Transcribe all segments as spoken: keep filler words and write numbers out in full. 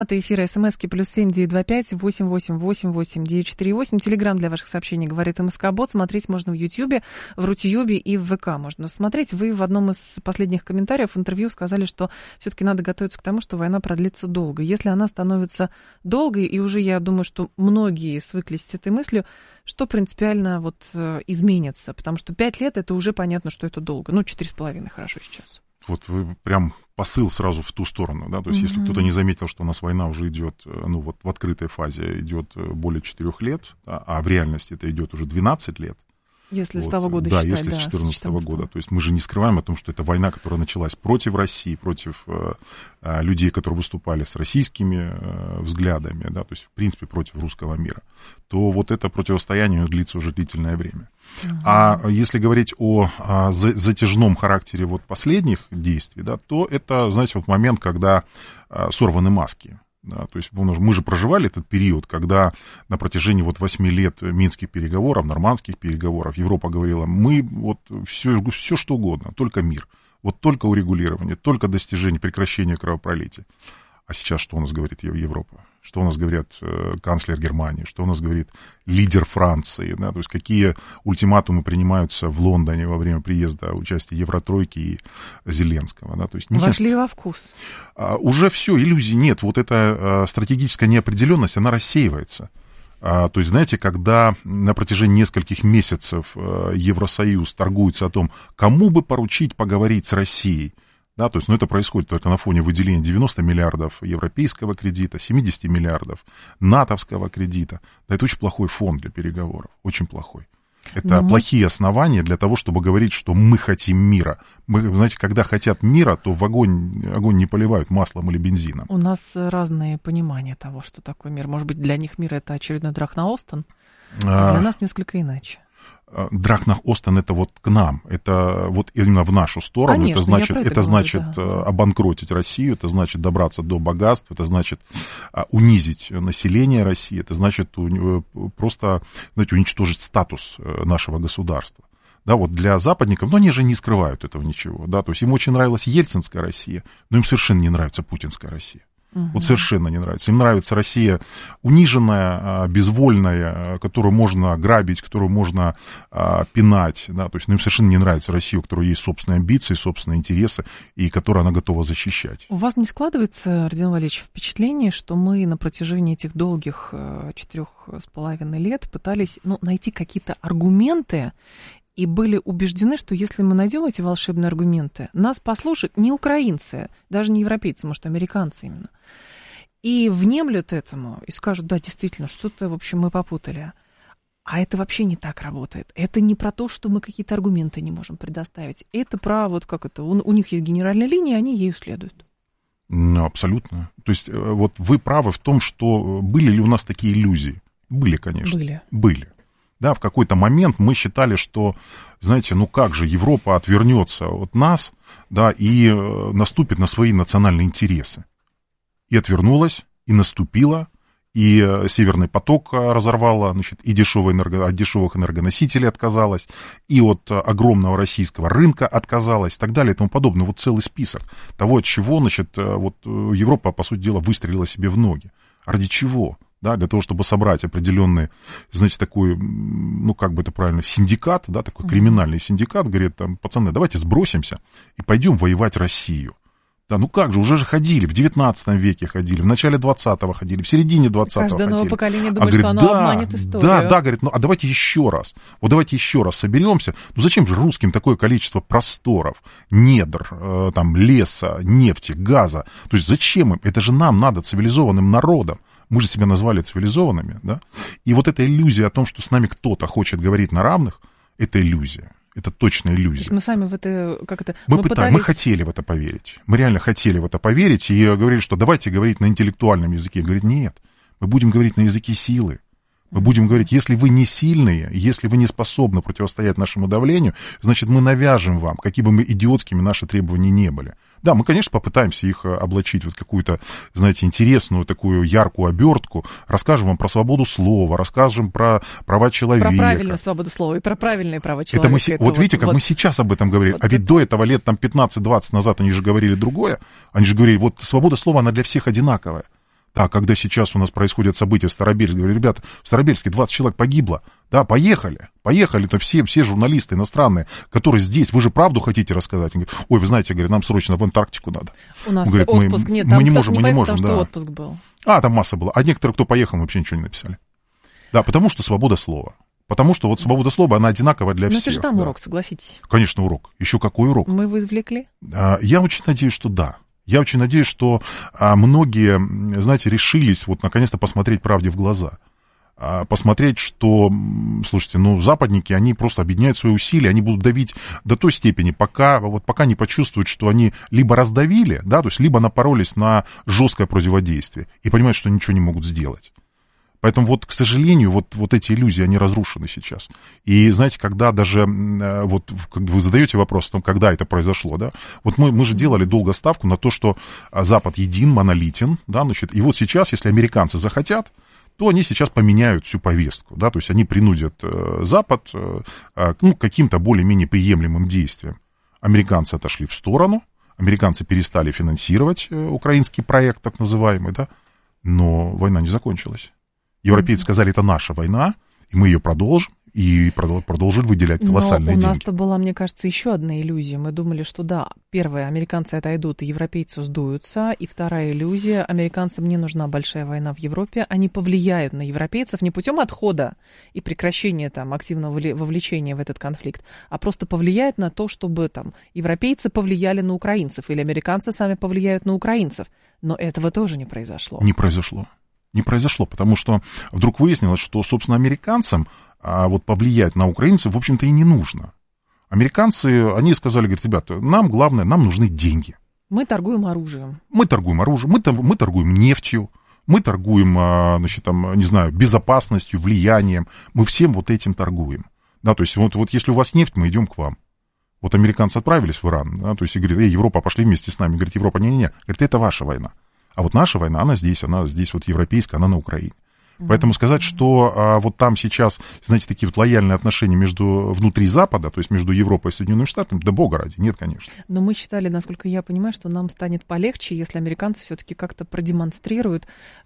Это эфира СМСки плюс семь девять два пять восемь восемь восемь восемь девять четыре восемь. Телеграм для ваших сообщений говорит МСК-бот. Смотреть можно в Ютьюбе, в Рутьюбе и в ВК можно смотреть. Вы в одном из последних комментариев в интервью сказали, что все-таки надо готовиться к тому, что война продлится долго. Если она становится долгой, и уже я думаю, что многие свыклись с этой мыслью, что принципиально вот изменится? Потому что пять лет это уже понятно, что это долго. Ну, четыре с половиной хорошо сейчас. Вот вы прям посыл сразу в ту сторону, да, то есть mm-hmm. если кто-то не заметил, что у нас война уже идет, ну вот в открытой фазе идет более четырех лет, да, а в реальности это идет уже двенадцать лет. Если вот, с того года да, считать, если да, с две тысячи четырнадцатого года. То есть мы же не скрываем о том, что это война, которая началась против России, против э, э, людей, которые выступали с российскими э, взглядами, да, то есть, в принципе, против русского мира, то вот это противостояние длится уже длительное время. Uh-huh. А если говорить о, о затяжном характере вот последних действий, да, то это, знаете, вот момент, когда э, сорваны маски. Да, то есть мы же проживали этот период, когда на протяжении вот восьми лет минских переговоров, нормандских переговоров Европа говорила, мы вот все, все что угодно, только мир, вот только урегулирование, только достижение, прекращение кровопролития. А сейчас что у нас говорит Европа? Что у нас говорит э, канцлер Германии? Что у нас говорит лидер Франции? Да? То есть какие ультиматумы принимаются в Лондоне во время приезда участия Евротройки и Зеленского? Да? То есть нет, вошли во вкус. А, уже все, иллюзий нет. Вот эта а, стратегическая неопределенность, она рассеивается. А, то есть, знаете, когда на протяжении нескольких месяцев а, Евросоюз торгуется о том, кому бы поручить поговорить с Россией, да, то есть, ну, это происходит только на фоне выделения девяноста миллиардов европейского кредита, семидесяти миллиардов натовского кредита. Да, это очень плохой фон для переговоров, очень плохой. Это Но плохие мы... основания для того, чтобы говорить, что мы хотим мира. Мы, знаете, когда хотят мира, то в огонь, огонь не поливают маслом или бензином. У нас разные понимания того, что такое мир. Может быть, для них мир — это очередной Драхна-Остен, а для нас несколько иначе. Драхна-Остен — это вот к нам, это вот именно в нашу сторону. Конечно, это значит, это это говорю, значит да. обанкротить Россию, это значит добраться до богатств, это значит унизить население России, это значит просто, знаете, уничтожить статус нашего государства. Да, вот для западников, но они же не скрывают этого ничего, да, то есть им очень нравилась ельцинская Россия, но им совершенно не нравится путинская Россия. Угу. Вот совершенно не нравится. Им нравится Россия униженная, безвольная, которую можно грабить, которую можно а, пинать. Да? То есть ну, им совершенно не нравится Россия, у которой есть собственные амбиции, собственные интересы, и которую она готова защищать. У вас не складывается, Родион Валерьевич, впечатление, что мы на протяжении этих долгих четырех с половиной лет пытались ну, найти какие-то аргументы, и были убеждены, что если мы найдем эти волшебные аргументы, нас послушают не украинцы, даже не европейцы, может, американцы именно, и внемлют этому, и скажут, да, действительно, что-то, в общем, мы попутали. А это вообще не так работает. Это не про то, что мы какие-то аргументы не можем предоставить. Это про, вот как это, у, у них есть генеральная линия, они ею следуют. Ну, абсолютно. То есть вот вы правы в том, что были ли у нас такие иллюзии? Были, конечно. Были. Были. Да, в какой-то момент мы считали, что, знаете, ну как же, Европа отвернется от нас, да, и наступит на свои национальные интересы. И отвернулась, и наступила, и Северный поток разорвала, значит, и дешевые энерго, от дешевых энергоносителей отказалась, и от огромного российского рынка отказалась, и так далее, и тому подобное. Вот целый список того, от чего, значит, вот Европа, по сути дела, выстрелила себе в ноги. Ради чего? Да, для того, чтобы собрать определенный, знаете, такой, ну, как бы это правильно, синдикат, да, такой криминальный синдикат, говорит, там, пацаны, давайте сбросимся и пойдем воевать Россию. Да, ну как же, уже же ходили, в девятнадцатом веке ходили, в начале двадцатого ходили, в середине двадцатого ходили. Каждое новое поколение думает, а, говорит, что оно да, обманет историю. Да, да, говорит, ну а давайте еще раз, вот давайте еще раз соберемся. Ну зачем же русским такое количество просторов, недр, э, там, леса, нефти, газа? То есть зачем им? Это же нам надо, цивилизованным народам. Мы же себя назвали цивилизованными, да? И вот эта иллюзия о том, что с нами кто-то хочет говорить на равных, это иллюзия. Это точная иллюзия. Мы сами в это, как это... Мы, мы, пытались, пытались... мы хотели в это поверить. Мы реально хотели в это поверить. И говорили, что давайте говорить на интеллектуальном языке. Говорит, нет, мы будем говорить на языке силы. Мы будем говорить, если вы не сильные, если вы не способны противостоять нашему давлению, значит, мы навяжем вам, какие бы мы идиотскими наши требования не были. Да, мы, конечно, попытаемся их облачить в какую-то, знаете, интересную, такую яркую обертку, расскажем вам про свободу слова, расскажем про права человека. Про правильную свободу слова и про правильные права человека. Это мы, это вот, вот видите, как вот, мы сейчас об этом говорим. Вот а ведь это... до этого лет там пятнадцать-двадцать назад они же говорили другое. Они же говорили, вот свобода слова, она для всех одинаковая. Да, когда сейчас у нас происходят события в Старобельске, говорю, ребята, в Старобельске двадцать человек погибло. Да, поехали, поехали-то все, все журналисты иностранные, которые здесь, вы же правду хотите рассказать? Они говорят, ой, вы знаете, говорят, нам срочно в Антарктику надо. У нас говорят, отпуск, мы, нет, мы там не можем, не мы не поехал, можем, потому да. что отпуск был. А, там масса была. А некоторые, кто поехал, вообще ничего не написали. Да, потому что свобода слова. Потому что вот свобода слова, она одинаковая для Но всех. это же там да. урок, согласитесь. Конечно, урок. Еще какой урок? Мы его извлекли? Я очень надеюсь, что да. Я очень надеюсь, что многие, знаете, решились вот наконец-то посмотреть правде в глаза. Посмотреть, что, слушайте, ну, западники, они просто объединяют свои усилия, они будут давить до той степени, пока, вот пока не почувствуют, что они либо раздавили, да, то есть либо напоролись на жесткое противодействие и понимают, что ничего не могут сделать. Поэтому вот, к сожалению, вот, вот эти иллюзии, они разрушены сейчас. И знаете, когда даже, вот вы задаете вопрос о том, когда это произошло, да, вот мы, мы же делали долго ставку на то, что Запад един, монолитен, да, значит, и вот сейчас, если американцы захотят, то они сейчас поменяют всю повестку, да, то есть они принудят Запад ну, к каким-то более-менее приемлемым действиям. Американцы отошли в сторону, американцы перестали финансировать украинский проект, так называемый, да, но война не закончилась. Европейцы сказали, это наша война, и мы ее продолжим, и продолжили выделять колоссальные деньги. Но у нас-то была, мне кажется, еще одна иллюзия. Мы думали, что да, первое, американцы отойдут, и европейцы сдуются, и вторая иллюзия, американцам не нужна большая война в Европе, они повлияют на европейцев не путем отхода и прекращения там активного вовлечения в этот конфликт, а просто повлияют на то, чтобы там европейцы повлияли на украинцев, или американцы сами повлияют на украинцев. Но этого тоже не произошло. Не произошло. Не произошло, потому что вдруг выяснилось, что, собственно, американцам а, вот повлиять на украинцев, в общем-то, и не нужно. Американцы, они сказали, говорят, ребята, нам главное, нам нужны деньги. Мы торгуем оружием. Мы торгуем оружием, мы, мы торгуем нефтью, мы торгуем, значит, там, не знаю, безопасностью, влиянием, мы всем вот этим торгуем. Да, то есть вот, вот если у вас нефть, мы идем к вам. Вот американцы отправились в Иран, да, то есть и говорят, эй, Европа, пошли вместе с нами. Говорит, Европа, не-не-не, говорит, это ваша война. А вот наша война, она здесь, она здесь вот европейская, она на Украине. Mm-hmm. Поэтому сказать, что а, вот там сейчас, знаете, такие вот лояльные отношения между, внутри Запада, то есть между Европой и Соединенными Штатами, да бога ради, нет, конечно. Но мы считали, насколько я понимаю, что нам станет полегче, если американцы все-таки как-то продемонстрируют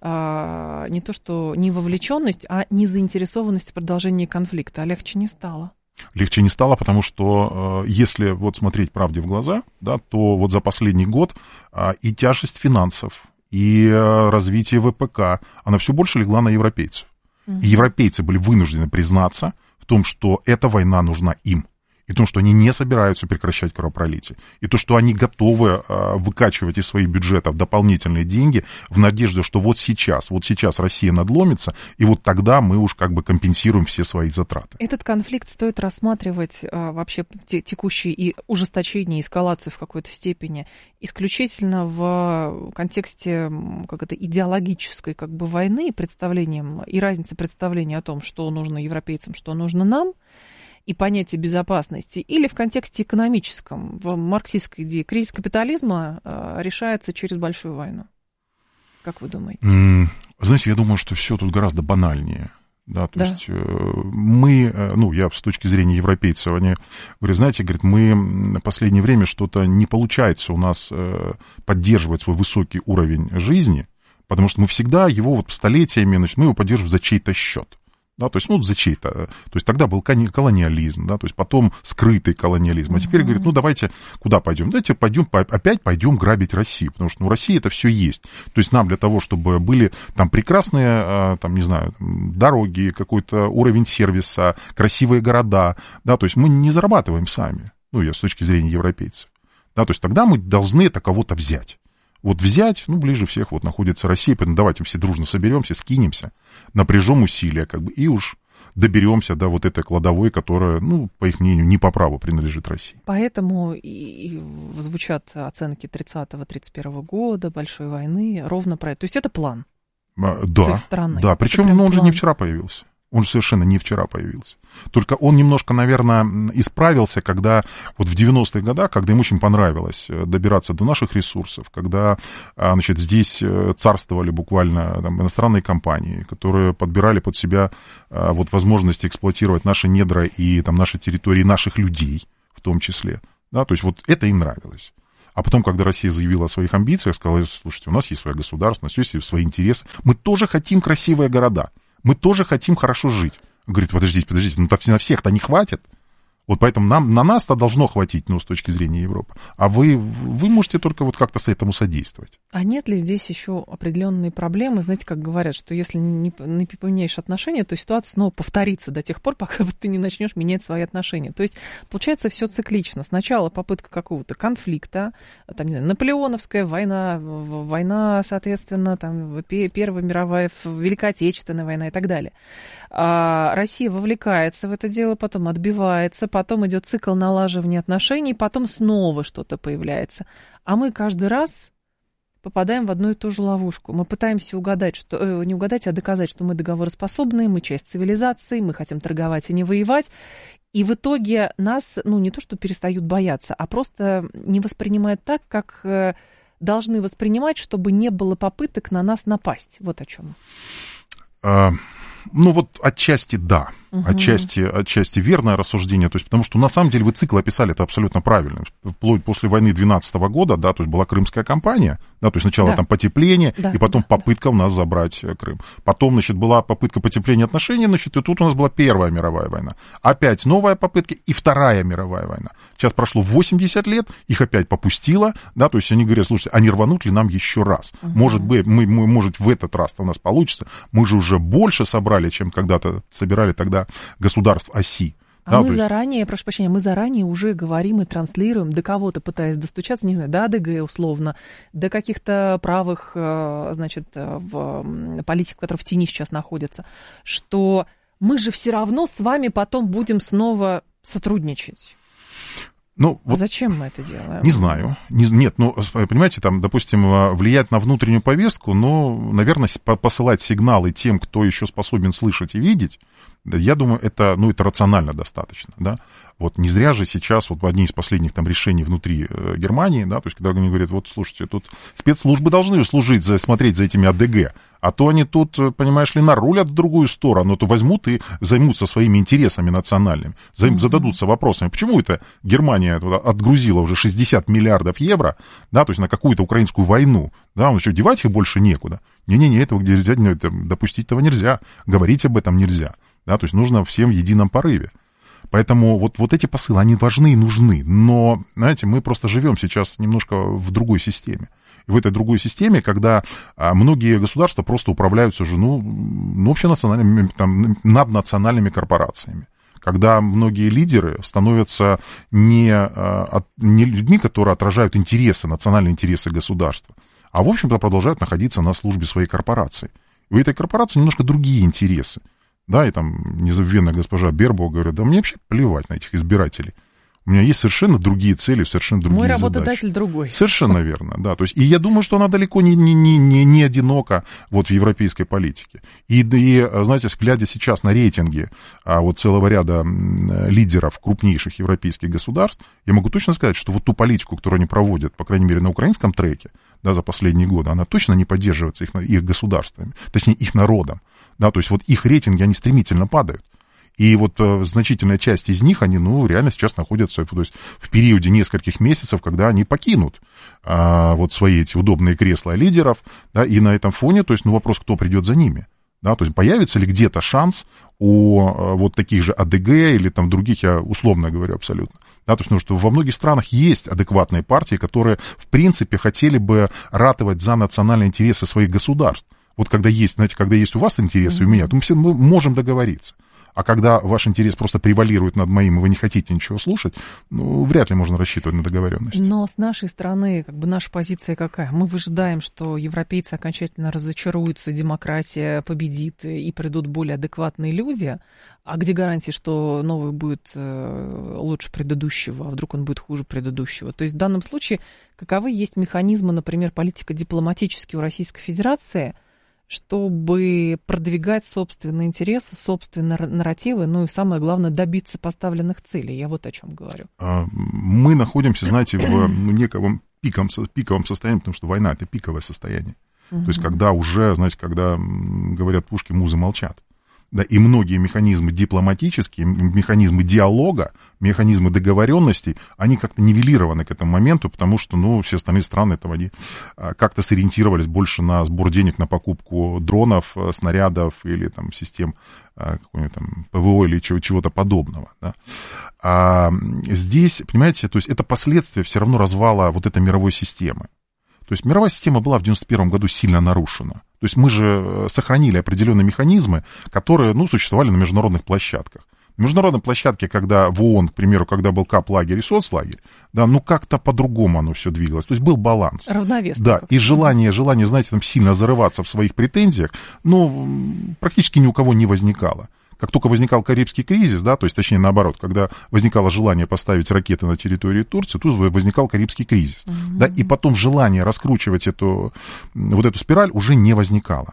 а, не то что не вовлеченность, а незаинтересованность в продолжении конфликта. А легче не стало. Легче не стало, потому что э, если вот смотреть правде в глаза, да, то вот за последний год э, и тяжесть финансов, и э, развитие ВПК, она все больше легла на европейцев. Mm-hmm. И европейцы были вынуждены признаться в том, что эта война нужна им. И в том, что они не собираются прекращать кровопролитие. И то, что они готовы э, выкачивать из своих бюджетов дополнительные деньги в надежде, что вот сейчас, вот сейчас Россия надломится, и вот тогда мы уж как бы компенсируем все свои затраты. Этот конфликт стоит рассматривать э, вообще те, текущие и ужесточение, эскалацию в какой-то степени исключительно в контексте как это, идеологической как бы войны, представлением и разницы представления о том, что нужно европейцам, что нужно нам, и понятие безопасности, или в контексте экономическом, в марксистской идее, кризис капитализма э, решается через большую войну. Как вы думаете? Mm, знаете, я думаю, что все тут гораздо банальнее. Да, то да. есть э, мы, э, ну, я с точки зрения европейцев, они говорят, знаете, говорят, мы в последнее время что-то не получается у нас э, поддерживать свой высокий уровень жизни, потому что мы всегда его вот столетиями, значит, мы его поддерживаем за чей-то счет. Да, то есть, ну, за чей-то. То есть, тогда был колониализм, да, то есть, потом скрытый колониализм. А теперь, говорит, ну, давайте куда пойдем? Давайте пойдем, опять пойдем грабить Россию, потому что, ну, в России это все есть. То есть, нам для того, чтобы были там прекрасные, там, не знаю, дороги, какой-то уровень сервиса, красивые города, да, то есть, мы не зарабатываем сами, ну, я с точки зрения европейцев. Да, то есть, тогда мы должны это кого-то взять. Вот взять, ну, ближе всех вот находится Россия, поэтому давайте все дружно соберемся, скинемся, напряжем усилия, как бы, и уж доберемся до вот этой кладовой, которая, ну, по их мнению, не по праву принадлежит России. Поэтому и, и звучат оценки тридцатого-тридцать первого года, большой войны, ровно про это. То есть это план. А, да, да, причем ну, он план. же не вчера появился. Он же совершенно не вчера появился. Только он немножко, наверное, исправился, когда вот в девяностых годах, когда им очень понравилось добираться до наших ресурсов, когда, значит, здесь царствовали буквально там, иностранные компании, которые подбирали под себя вот возможности эксплуатировать наши недра и там, наши территории, наших людей в том числе. Да, то есть вот это им нравилось. А потом, когда Россия заявила о своих амбициях, сказала, слушайте, у нас есть своя государственность, есть свои интересы, мы тоже хотим красивые города, мы тоже хотим хорошо жить. Говорит, подождите, подождите, ну на всех-то не хватит. Вот поэтому нам, на нас-то должно хватить, ну, с точки зрения Европы. А вы, вы можете только вот как-то с этому содействовать. А нет ли здесь еще определенные проблемы? Знаете, как говорят, что если не, не поменяешь отношения, то ситуация снова повторится до тех пор, пока ты не начнешь менять свои отношения. То есть, получается, все циклично. Сначала попытка какого-то конфликта, там, не знаю, наполеоновская война, война, соответственно, там, Первая мировая, Великая Отечественная война и так далее. А Россия вовлекается в это дело, потом отбивается, потом идет цикл налаживания отношений, потом снова что-то появляется. А мы каждый раз попадаем в одну и ту же ловушку. Мы пытаемся угадать, что, э, не угадать, а доказать, что мы договороспособные, мы часть цивилизации, мы хотим торговать и не воевать. И в итоге нас, ну, не то что перестают бояться, а просто не воспринимают так, как э, должны воспринимать, чтобы не было попыток на нас напасть. Вот о чем. А, ну, вот отчасти да. Угу. Отчасти, отчасти верное рассуждение, то есть, потому что на самом деле вы цикл описали это абсолютно правильно. Вплоть после войны две тысячи двенадцатого года, да, то есть была Крымская кампания, да, то есть сначала да. там потепление, да, и потом да, попытка да. у нас забрать Крым. Потом, значит, была попытка потепления отношений, значит, и тут у нас была Первая мировая война. Опять новая попытка и Вторая мировая война. Сейчас прошло восемьдесят лет, их опять попустило, да, то есть они говорят, слушайте, а не рванут ли нам еще раз? Угу. Может быть, мы, мы, может, в этот раз-то у нас получится, мы же уже больше собрали, чем когда-то собирали тогда государств оси. А да, мы есть... заранее, прошу прощения, мы заранее уже говорим и транслируем, до кого-то пытаясь достучаться, не знаю, до АДГ условно, до каких-то правых, значит, в политиков, которые в тени сейчас находятся, что мы же все равно с вами потом будем снова сотрудничать. Ну, вот зачем мы это делаем? Не знаю. Не, нет, ну, понимаете, там, допустим, влиять на внутреннюю повестку, но, наверное, посылать сигналы тем, кто еще способен слышать и видеть, я думаю, это, ну, это рационально достаточно, да. Вот не зря же сейчас вот одни из последних там решений внутри э, Германии, да, то есть когда они говорят, вот, слушайте, тут спецслужбы должны служить, за, смотреть за этими АДГ, а то они тут, понимаешь ли, нарулят в другую сторону, то возьмут и займутся своими интересами национальными, займ, mm-hmm. зададутся вопросами, почему это Германия отгрузила уже шестьдесят миллиардов евро, да, то есть на какую-то украинскую войну, да, ну что, девать их больше некуда. Не-не-не, этого нельзя, это, допустить этого нельзя, говорить об этом нельзя. Да, то есть нужно всем в едином порыве. Поэтому вот, вот эти посылы, они важны и нужны. Но, знаете, мы просто живем сейчас немножко в другой системе. И в этой другой системе, когда а, многие государства просто управляются же, ну, ну общенациональными, там, наднациональными корпорациями. Когда многие лидеры становятся не, а, не людьми, которые отражают интересы, национальные интересы государства, а, в общем-то, продолжают находиться на службе своей корпорации. И у этой корпорации немножко другие интересы. Да, и там незабвенная госпожа Бербок говорит, да мне вообще плевать на этих избирателей. У меня есть совершенно другие цели, совершенно другие задачи. Мой работодатель другой. Совершенно верно, да. То есть, и я думаю, что она далеко не, не, не, не одинока вот в европейской политике. И, и, знаете, глядя сейчас на рейтинги а, вот целого ряда лидеров крупнейших европейских государств, я могу точно сказать, что вот ту политику, которую они проводят, по крайней мере, на украинском треке, да, за последние годы, она точно не поддерживается их, их государствами, точнее, их народом. Да, то есть вот их рейтинги, они стремительно падают. И вот э, значительная часть из них, они, ну, реально сейчас находятся то есть, в периоде нескольких месяцев, когда они покинут э, вот свои эти удобные кресла лидеров, да, и на этом фоне, то есть, ну, вопрос, кто придет за ними. Да, то есть появится ли где-то шанс у э, вот таких же АДГ или там других, я условно говорю абсолютно. Да, то есть, ну, что во многих странах есть адекватные партии, которые, в принципе, хотели бы ратовать за национальные интересы своих государств. Вот когда есть, знаете, когда есть у вас интересы, mm-hmm. у меня, то мы все мы можем договориться. А когда ваш интерес просто превалирует над моим, и вы не хотите ничего слушать, ну, вряд ли можно рассчитывать на договоренность. Но с нашей стороны, как бы, наша позиция какая? Мы выжидаем, что европейцы окончательно разочаруются, демократия победит, и придут более адекватные люди. А где гарантии, что новый будет лучше предыдущего, а вдруг он будет хуже предыдущего? То есть в данном случае каковы есть механизмы, например, политико-дипломатические у Российской Федерации, чтобы продвигать собственные интересы, собственные нарративы, ну и самое главное, добиться поставленных целей. Я вот о чем говорю. Мы находимся, знаете, в неком пиковом, пиковом состоянии, потому что война — это пиковое состояние. Угу. То есть когда уже, знаете, когда, говорят пушки, музы молчат. Да, и многие механизмы дипломатические, механизмы диалога, механизмы договоренностей, они как-то нивелированы к этому моменту, потому что, ну, все остальные страны там, они как-то сориентировались больше на сбор денег на покупку дронов, снарядов или там систем какой-нибудь там ПВО или чего-то подобного. Да. А здесь, понимаете, то есть это последствия все равно развала вот этой мировой системы. То есть мировая система была в девяносто первом году сильно нарушена. То есть мы же сохранили определенные механизмы, которые, ну, существовали на международных площадках. На международной площадке, когда в ООН, к примеру, когда был кап-лагерь и соцлагерь, да, ну как-то по-другому оно все двигалось. То есть был баланс. Равновес. Да, и желание, желание, знаете, там сильно зарываться в своих претензиях, ну, практически ни у кого не возникало. Как только возникал Карибский кризис, да, то есть, точнее, наоборот, когда возникало желание поставить ракеты на территории Турции, тут возникал Карибский кризис. Mm-hmm. Да, и потом желание раскручивать эту, вот эту спираль уже не возникало.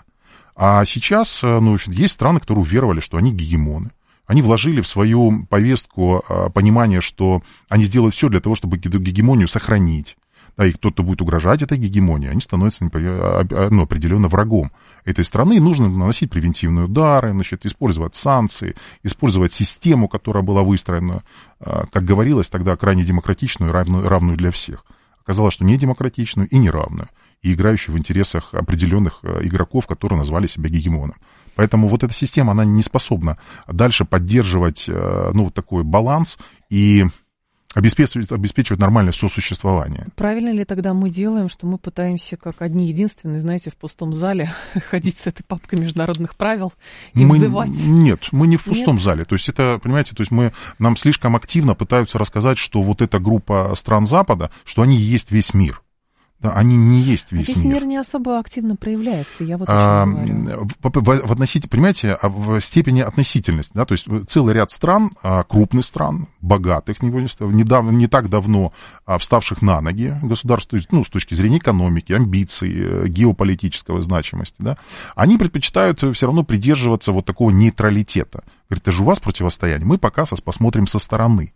А сейчас, ну, есть страны, которые уверовали, что они гегемоны. Они вложили в свою повестку понимание, что они сделают все для того, чтобы эту гегемонию сохранить. Да, и кто-то будет угрожать этой гегемонии, они становятся, ну, определенно врагом этой страны, и нужно наносить превентивные удары, значит, использовать санкции, использовать систему, которая была выстроена, как говорилось тогда, крайне демократичную и равную, равную для всех. Оказалось, что не демократичную и неравную, и играющую в интересах определенных игроков, которые назвали себя гегемоном. Поэтому вот эта система, она не способна дальше поддерживать, ну, вот такой баланс и Обеспечивать, обеспечивать нормальное сосуществование. Правильно ли тогда мы делаем, что мы пытаемся, как одни единственные, знаете, в пустом зале ходить с этой папкой международных правил и мы, взывать? Нет, мы не в пустом нет? зале. То есть это, понимаете, то есть мы, нам слишком активно пытаются рассказать, что вот эта группа стран Запада, что они и есть весь мир. Да, они не есть весь, весь мир. мир не особо активно проявляется, я вот о чем а, говорю. В, в, в относительно, понимаете, в степени относительности, да, то есть целый ряд стран, крупных стран, богатых, недавно, не так давно вставших на ноги государств, ну, с точки зрения экономики, амбиций, геополитического значимости, да, они предпочитают все равно придерживаться вот такого нейтралитета. Говорит, это же у вас противостояние, мы пока посмотрим со стороны.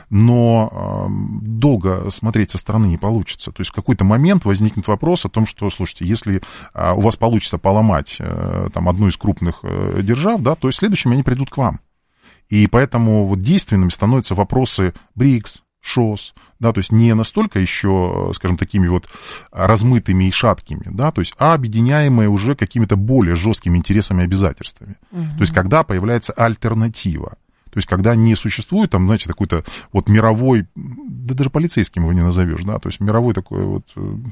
Но э, долго смотреть со стороны не получится. То есть в какой-то момент возникнет вопрос о том, что, слушайте, если э, у вас получится поломать э, там, одну из крупных э, держав, да, то есть следующими они придут к вам. И поэтому вот действенными становятся вопросы БРИКС, ШОС, да, то есть не настолько еще, скажем, такими вот размытыми и шаткими, да, то есть, а объединяемые уже какими-то более жесткими интересами и обязательствами. Угу. То есть когда появляется альтернатива. То есть, когда не существует, там, знаете, какой-то вот мировой, да даже полицейским его не назовешь, да, то есть мировой такой вот,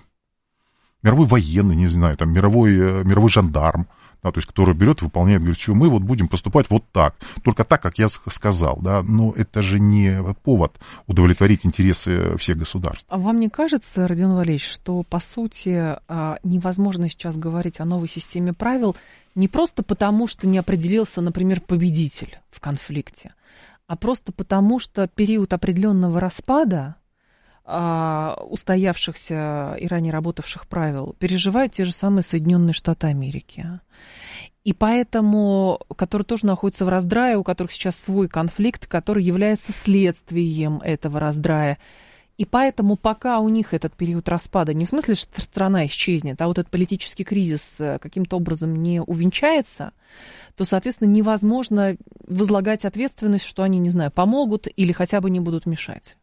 мировой военный, не знаю, там, мировой, мировой жандарм, да, то есть, который берет и выполняет, говорит, что мы вот будем поступать вот так, только так, как я сказал, да, но это же не повод удовлетворить интересы всех государств. А вам не кажется, Родион Валерьевич, что, по сути, невозможно сейчас говорить о новой системе правил не просто потому, что не определился, например, победитель в конфликте, а просто потому, что период определенного распада а, устоявшихся и ранее работавших правил переживают те же самые Соединенные Штаты Америки. И поэтому, которые тоже находятся в раздрае, у которых сейчас свой конфликт, который является следствием этого раздрая. И поэтому пока у них этот период распада, не в смысле, что страна исчезнет, а вот этот политический кризис каким-то образом не увенчается, то, соответственно, невозможно возлагать ответственность, что они, не знаю, помогут или хотя бы не будут мешать.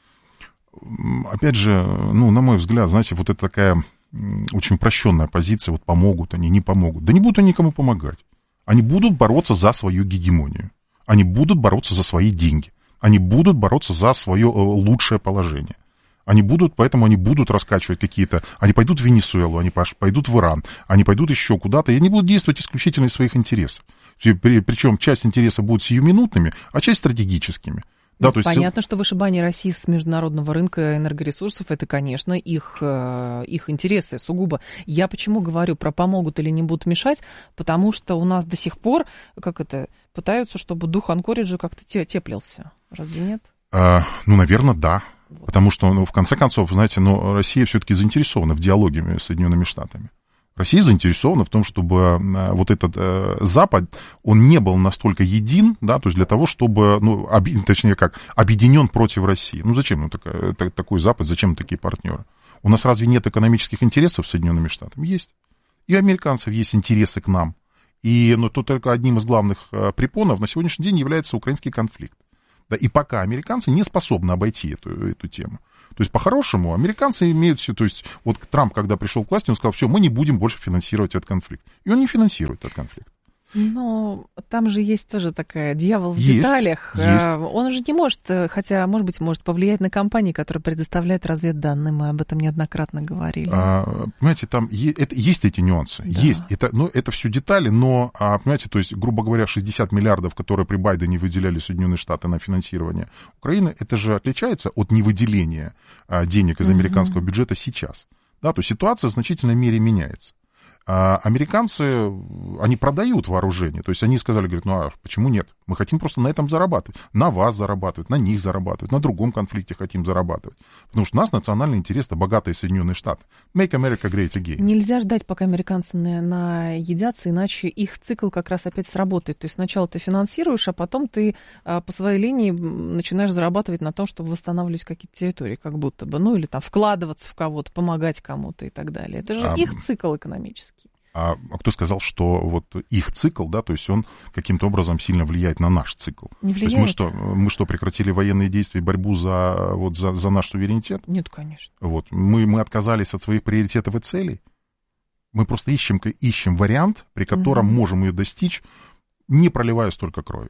Опять же, ну, на мой взгляд, знаете, вот это такая очень упрощенная позиция, вот помогут они, не помогут. Да не будут они никому помогать. Они будут бороться за свою гегемонию. Они будут бороться за свои деньги. Они будут бороться за свое лучшее положение. Они будут, поэтому они будут раскачивать какие-то... Они пойдут в Венесуэлу, они пойдут в Иран, они пойдут еще куда-то, и они будут действовать исключительно из своих интересов. Причем часть интересов будут сиюминутными, а часть стратегическими. Да, то есть... Понятно, что вышибание России с международного рынка энергоресурсов, это, конечно, их, их интересы сугубо. Я почему говорю про помогут или не будут мешать, потому что у нас до сих пор, как это, пытаются, чтобы дух Анкориджа как-то теплился. Разве нет? А, ну, наверное, да. Вот. Потому что, ну, в конце концов, знаете, ну, Россия все-таки заинтересована в диалоге с Соединенными Штатами. Россия заинтересована в том, чтобы вот этот э, Запад, он не был настолько един, да, то есть для того, чтобы, ну, об, точнее как, объединен против России. Ну, зачем ну, такой, такой Запад, зачем такие партнеры? У нас разве нет экономических интересов с Соединенными Штатами? Есть. И у американцев есть интересы к нам. И но то только одним из главных препонов на сегодняшний день является украинский конфликт. Да, и пока американцы не способны обойти эту, эту тему. То есть, по-хорошему, американцы имеют все... То есть, вот Трамп, когда пришел к власти, он сказал, все, мы не будем больше финансировать этот конфликт. И он не финансирует этот конфликт. Но там же есть тоже такая дьявол в есть, деталях. Есть. Он же не может, хотя, может быть, может повлиять на компании, которые предоставляют разведданные. Мы об этом неоднократно говорили. А, понимаете, там е- это, есть эти нюансы. Да. Есть. Это, ну, это все детали, но, а, понимаете, то есть, грубо говоря, шестьдесят миллиардов, которые при Байдене выделяли Соединенные Штаты на финансирование Украины, это же отличается от невыделения а, денег из американского mm-hmm. бюджета сейчас. Да, то есть ситуация в значительной мере меняется. А американцы, они продают вооружение, то есть они сказали, говорят, ну а почему нет? Мы хотим просто на этом зарабатывать, на вас зарабатывать, на них зарабатывать, на другом конфликте хотим зарабатывать, потому что у нас национальный интерес — это богатые Соединенные Штаты. Make America Great Again. Нельзя ждать, пока американцы наедятся, иначе их цикл как раз опять сработает. То есть сначала ты финансируешь, а потом ты по своей линии начинаешь зарабатывать на том, чтобы восстанавливать какие-то территории, как будто бы, ну или там вкладываться в кого-то, помогать кому-то и так далее. Это же а... их цикл экономический. А, а кто сказал, что вот их цикл, да, то есть он каким-то образом сильно влияет на наш цикл? Не влияет. То есть мы что, мы что, прекратили военные действия и борьбу за, вот, за, за наш суверенитет? Нет, конечно. Вот. Мы, мы отказались от своих приоритетов и целей. Мы просто ищем, ищем вариант, при котором угу. можем ее достичь, не проливая столько крови.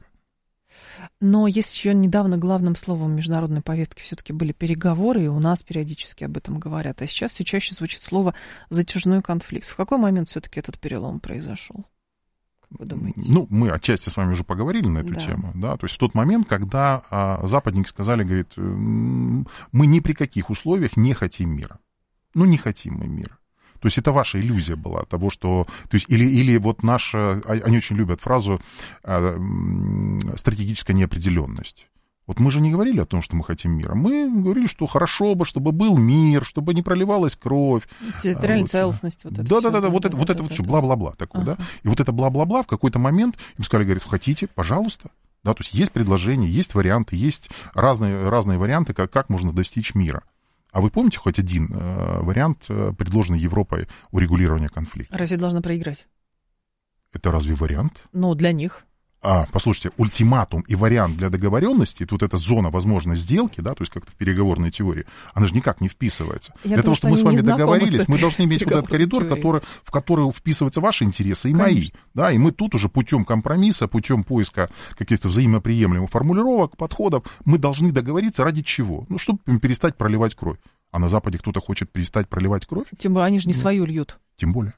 Но есть еще недавно главным словом международной повестки все-таки были переговоры, и у нас периодически об этом говорят. А сейчас все чаще звучит слово «затяжной конфликт». В какой момент все-таки этот перелом произошел? Как вы думаете? Ну, мы отчасти с вами уже поговорили на эту да. тему. Да? То есть в тот момент, когда а, западники сказали, говорит, мы ни при каких условиях не хотим мира. Ну, не хотим мы мира. То есть это ваша иллюзия была того, что... То есть или, или вот наша... Они очень любят фразу э, «стратегическая неопределенность». Вот мы же не говорили о том, что мы хотим мира. Мы говорили, что хорошо бы, чтобы был мир, чтобы не проливалась кровь. Территориальная вот. целостность. Вот Да-да-да, да, вот это вот, это вот все, бла-бла-бла такое, ага. да. И вот это бла-бла-бла в какой-то момент им сказали, говорят, хотите, пожалуйста. Да, то есть есть предложения, есть варианты, есть разные, разные варианты, как, как можно достичь мира. А вы помните хоть один э, вариант, э, предложенный Европой урегулирования конфликта? Россия должна проиграть. Это разве вариант? Ну, для них. А, послушайте, ультиматум и вариант для договоренности, тут эта зона возможной сделки, да, то есть как-то в переговорной теории, она же никак не вписывается. Я для думаю, того, чтобы мы с вами договорились, с мы должны иметь вот этот коридор, который, в который вписываются ваши интересы и Конечно. мои. Да, и мы тут уже путем компромисса, путем поиска каких-то взаимоприемлемых формулировок, подходов, мы должны договориться ради чего? Ну, чтобы перестать проливать кровь. А на Западе кто-то хочет перестать проливать кровь? Тем более, они же не Нет. свою льют. Тем более.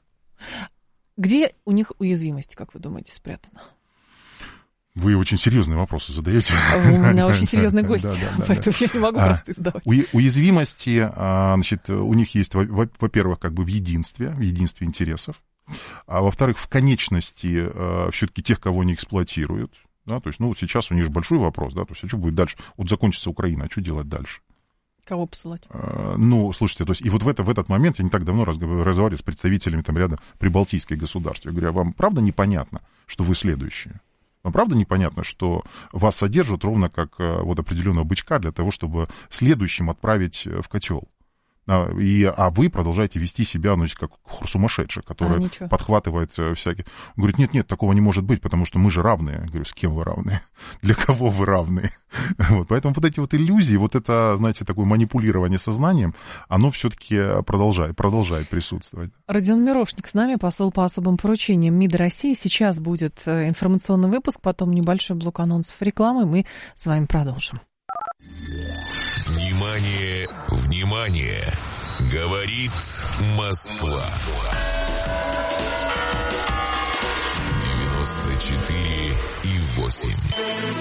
Где у них уязвимость, как вы думаете, спрятана? Вы очень серьезные вопросы задаете. У меня очень серьезный гость, поэтому я не могу просто задавать. Уязвимости, значит, у них есть, во-первых, как бы в единстве, в единстве интересов, а во-вторых, в конечности все-таки тех, кого они эксплуатируют. Да, то есть, ну, сейчас у них же большой вопрос, да, то есть, а что будет дальше? Вот закончится Украина, а что делать дальше? Кого посылать? Ну, слушайте, то есть, и вот в, это, в этот момент я не так давно разговаривал с представителями там ряда прибалтийских государств. Я говорю, а вам правда непонятно, что вы следующие? Вам правда непонятно, что вас содержат ровно как вот определенного бычка для того, чтобы следующим отправить в котел? И, а вы продолжаете вести себя, ну, как сумасшедший, который а, подхватывает всякие... Он говорит, нет-нет, такого не может быть, потому что мы же равные. Я говорю, с кем вы равны? Для кого вы равны? Вот, поэтому вот эти вот иллюзии, вот это, знаете, такое манипулирование сознанием, оно все-таки продолжает, продолжает присутствовать. Родион Мирошник с нами, посол по особым поручениям МИД России. Сейчас будет информационный выпуск, потом небольшой блок анонсов рекламы. Мы с вами продолжим. Внимание, внимание! Говорит Москва. девяносто четыре и восемь.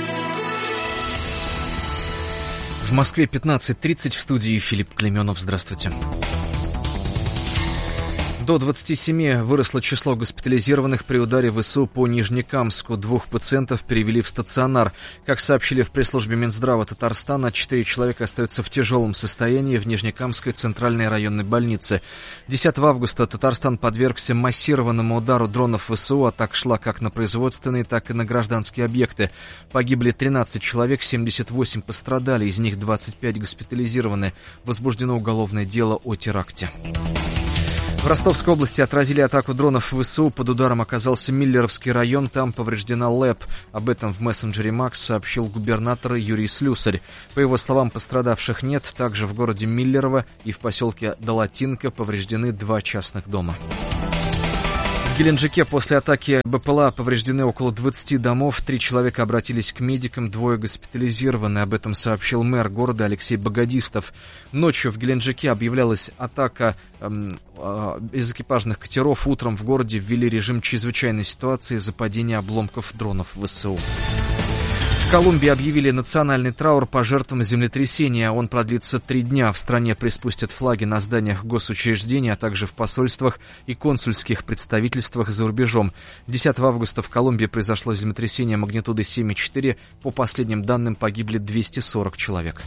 В Москве пятнадцать тридцать, в студии Филипп Клеменов. Здравствуйте. До двадцати семи выросло число госпитализированных при ударе ВСУ по Нижнекамску. Двух пациентов перевели в стационар. Как сообщили в пресс-службе Минздрава Татарстана, четыре человека остаются в тяжелом состоянии в Нижнекамской центральной районной больнице. десятого августа Татарстан подвергся массированному удару дронов ВСУ. Атака шла как на производственные, так и на гражданские объекты. Погибли тринадцать человек, семьдесят восемь пострадали, из них двадцать пять госпитализированы. Возбуждено уголовное дело о теракте. В Ростовской области отразили атаку дронов ВСУ. Под ударом оказался Миллеровский район. Там повреждена ЛЭП. Об этом в мессенджере Макс сообщил губернатор Юрий Слюсарь. По его словам, пострадавших нет. Также в городе Миллерово и в поселке Долотинка повреждены два частных дома. В Геленджике после атаки БПЛА повреждены около двадцати домов. Три человека обратились к медикам, двое госпитализированы. Об этом сообщил мэр города Алексей Богодистов. Ночью в Геленджике объявлялась атака эм, э, безэкипажных катеров. Утром в городе ввели режим чрезвычайной ситуации из-за падения обломков дронов ВСУ. В Колумбии объявили национальный траур по жертвам землетрясения. Он продлится три дня. В стране приспустят флаги на зданиях госучреждений, а также в посольствах и консульских представительствах за рубежом. десятого августа в Колумбии произошло землетрясение магнитудой семь и четыре. По последним данным, погибли двести сорок человек.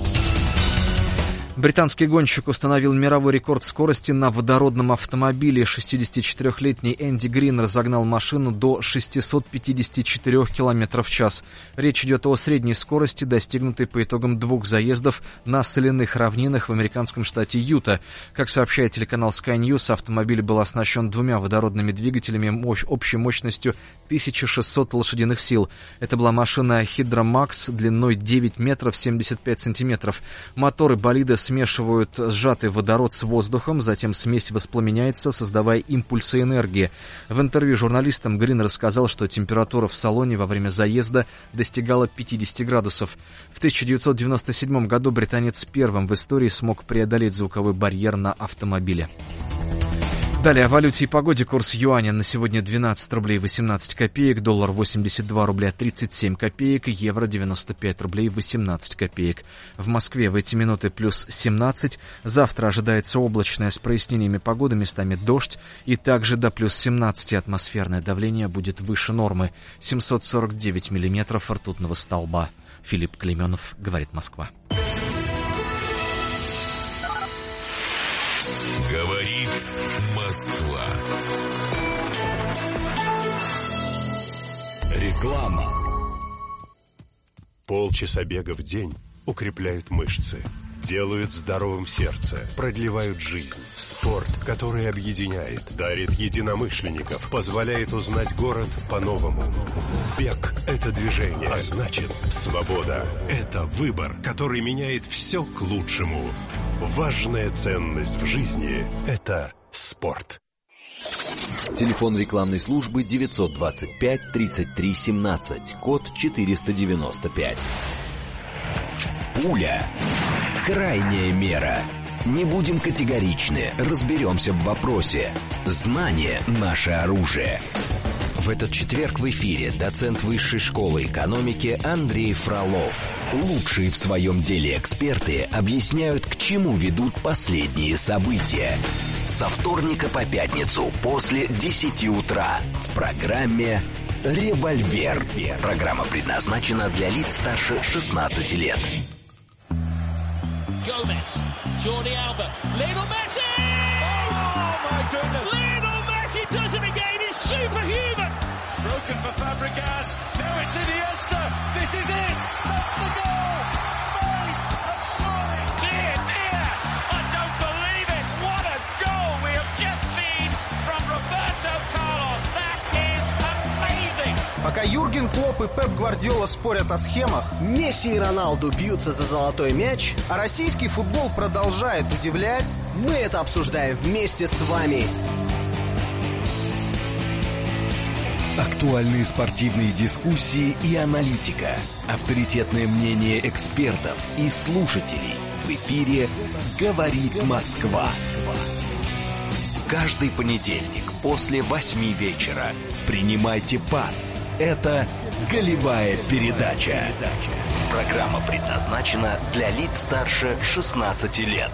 Британский гонщик установил мировой рекорд скорости на водородном автомобиле. шестидесятичетырёхлетний Энди Грин разогнал машину до шестисот пятидесяти четырёх километров в час. Речь идет о средней скорости, достигнутой по итогам двух заездов на соляных равнинах в американском штате Юта. Как сообщает телеканал Sky News, автомобиль был оснащен двумя водородными двигателями мощь, общей мощностью тысяча шестьсот лошадиных сил. Это была машина Hydra Max длиной девять метров семьдесят пять сантиметров. Моторы болида смешивают сжатый водород с воздухом, затем смесь воспламеняется, создавая импульсы энергии. В интервью журналистам Грин рассказал, что температура в салоне во время заезда достигала пятидесяти градусов. В тысяча девятьсот девяносто седьмом году британец первым в истории смог преодолеть звуковой барьер на автомобиле. Далее о валюте и погоде. Курс юаня на сегодня двенадцать рублей восемнадцать копеек, доллар восемьдесят два рубля тридцать семь копеек, евро девяносто пять рублей восемнадцать копеек. В Москве в эти минуты плюс семнадцать. Завтра ожидается облачное с прояснениями погоды, местами дождь, и также до плюс семнадцати атмосферное давление будет выше нормы. семьсот сорок девять миллиметров ртутного столба. Филипп Клейменов, говорит Москва. Говорит Москва. Реклама. Полчаса бега в день укрепляют мышцы, делают здоровым сердце, продлевают жизнь. Спорт, который объединяет, дарит единомышленников, позволяет узнать город по-новому. Бег – это движение, а значит, свобода – это выбор, который меняет все к лучшему. Важная ценность в жизни – это спорт. Телефон рекламной службы девятьсот двадцать пять тридцать три семнадцать, код четыреста девяносто пять. Пуля. Крайняя мера. Не будем категоричны, разберемся в вопросе. Знание – наше оружие. В этот четверг в эфире доцент Высшей школы экономики Андрей Фролов. Лучшие в своем деле эксперты объясняют, к чему ведут последние события. Со вторника по пятницу после десяти утра в программе «Револьвер». Программа предназначена для лиц старше шестнадцати лет. Gomez, Jordi Alba, Lionel Messi! Oh my goodness! Lionel Messi does it again, it's superhuman! Broken for Fabregas, now it's Iniesta, this is it! That's the goal! Spain have scored! Dear, dear, I don't believe it! What a goal we have just seen from Roberto Carlos! That is amazing! Пока Юрген Клопп и Пеп Гвардиола спорят о схемах, Месси и Роналду бьются за золотой мяч, а российский футбол продолжает удивлять, мы это обсуждаем вместе с вами. Актуальные спортивные дискуссии и аналитика. Авторитетное мнение экспертов и слушателей. В эфире «Говорит Москва». Каждый понедельник после восьми вечера. Принимайте пас. Это «Голевая передача». Программа предназначена для лиц старше шестнадцати лет.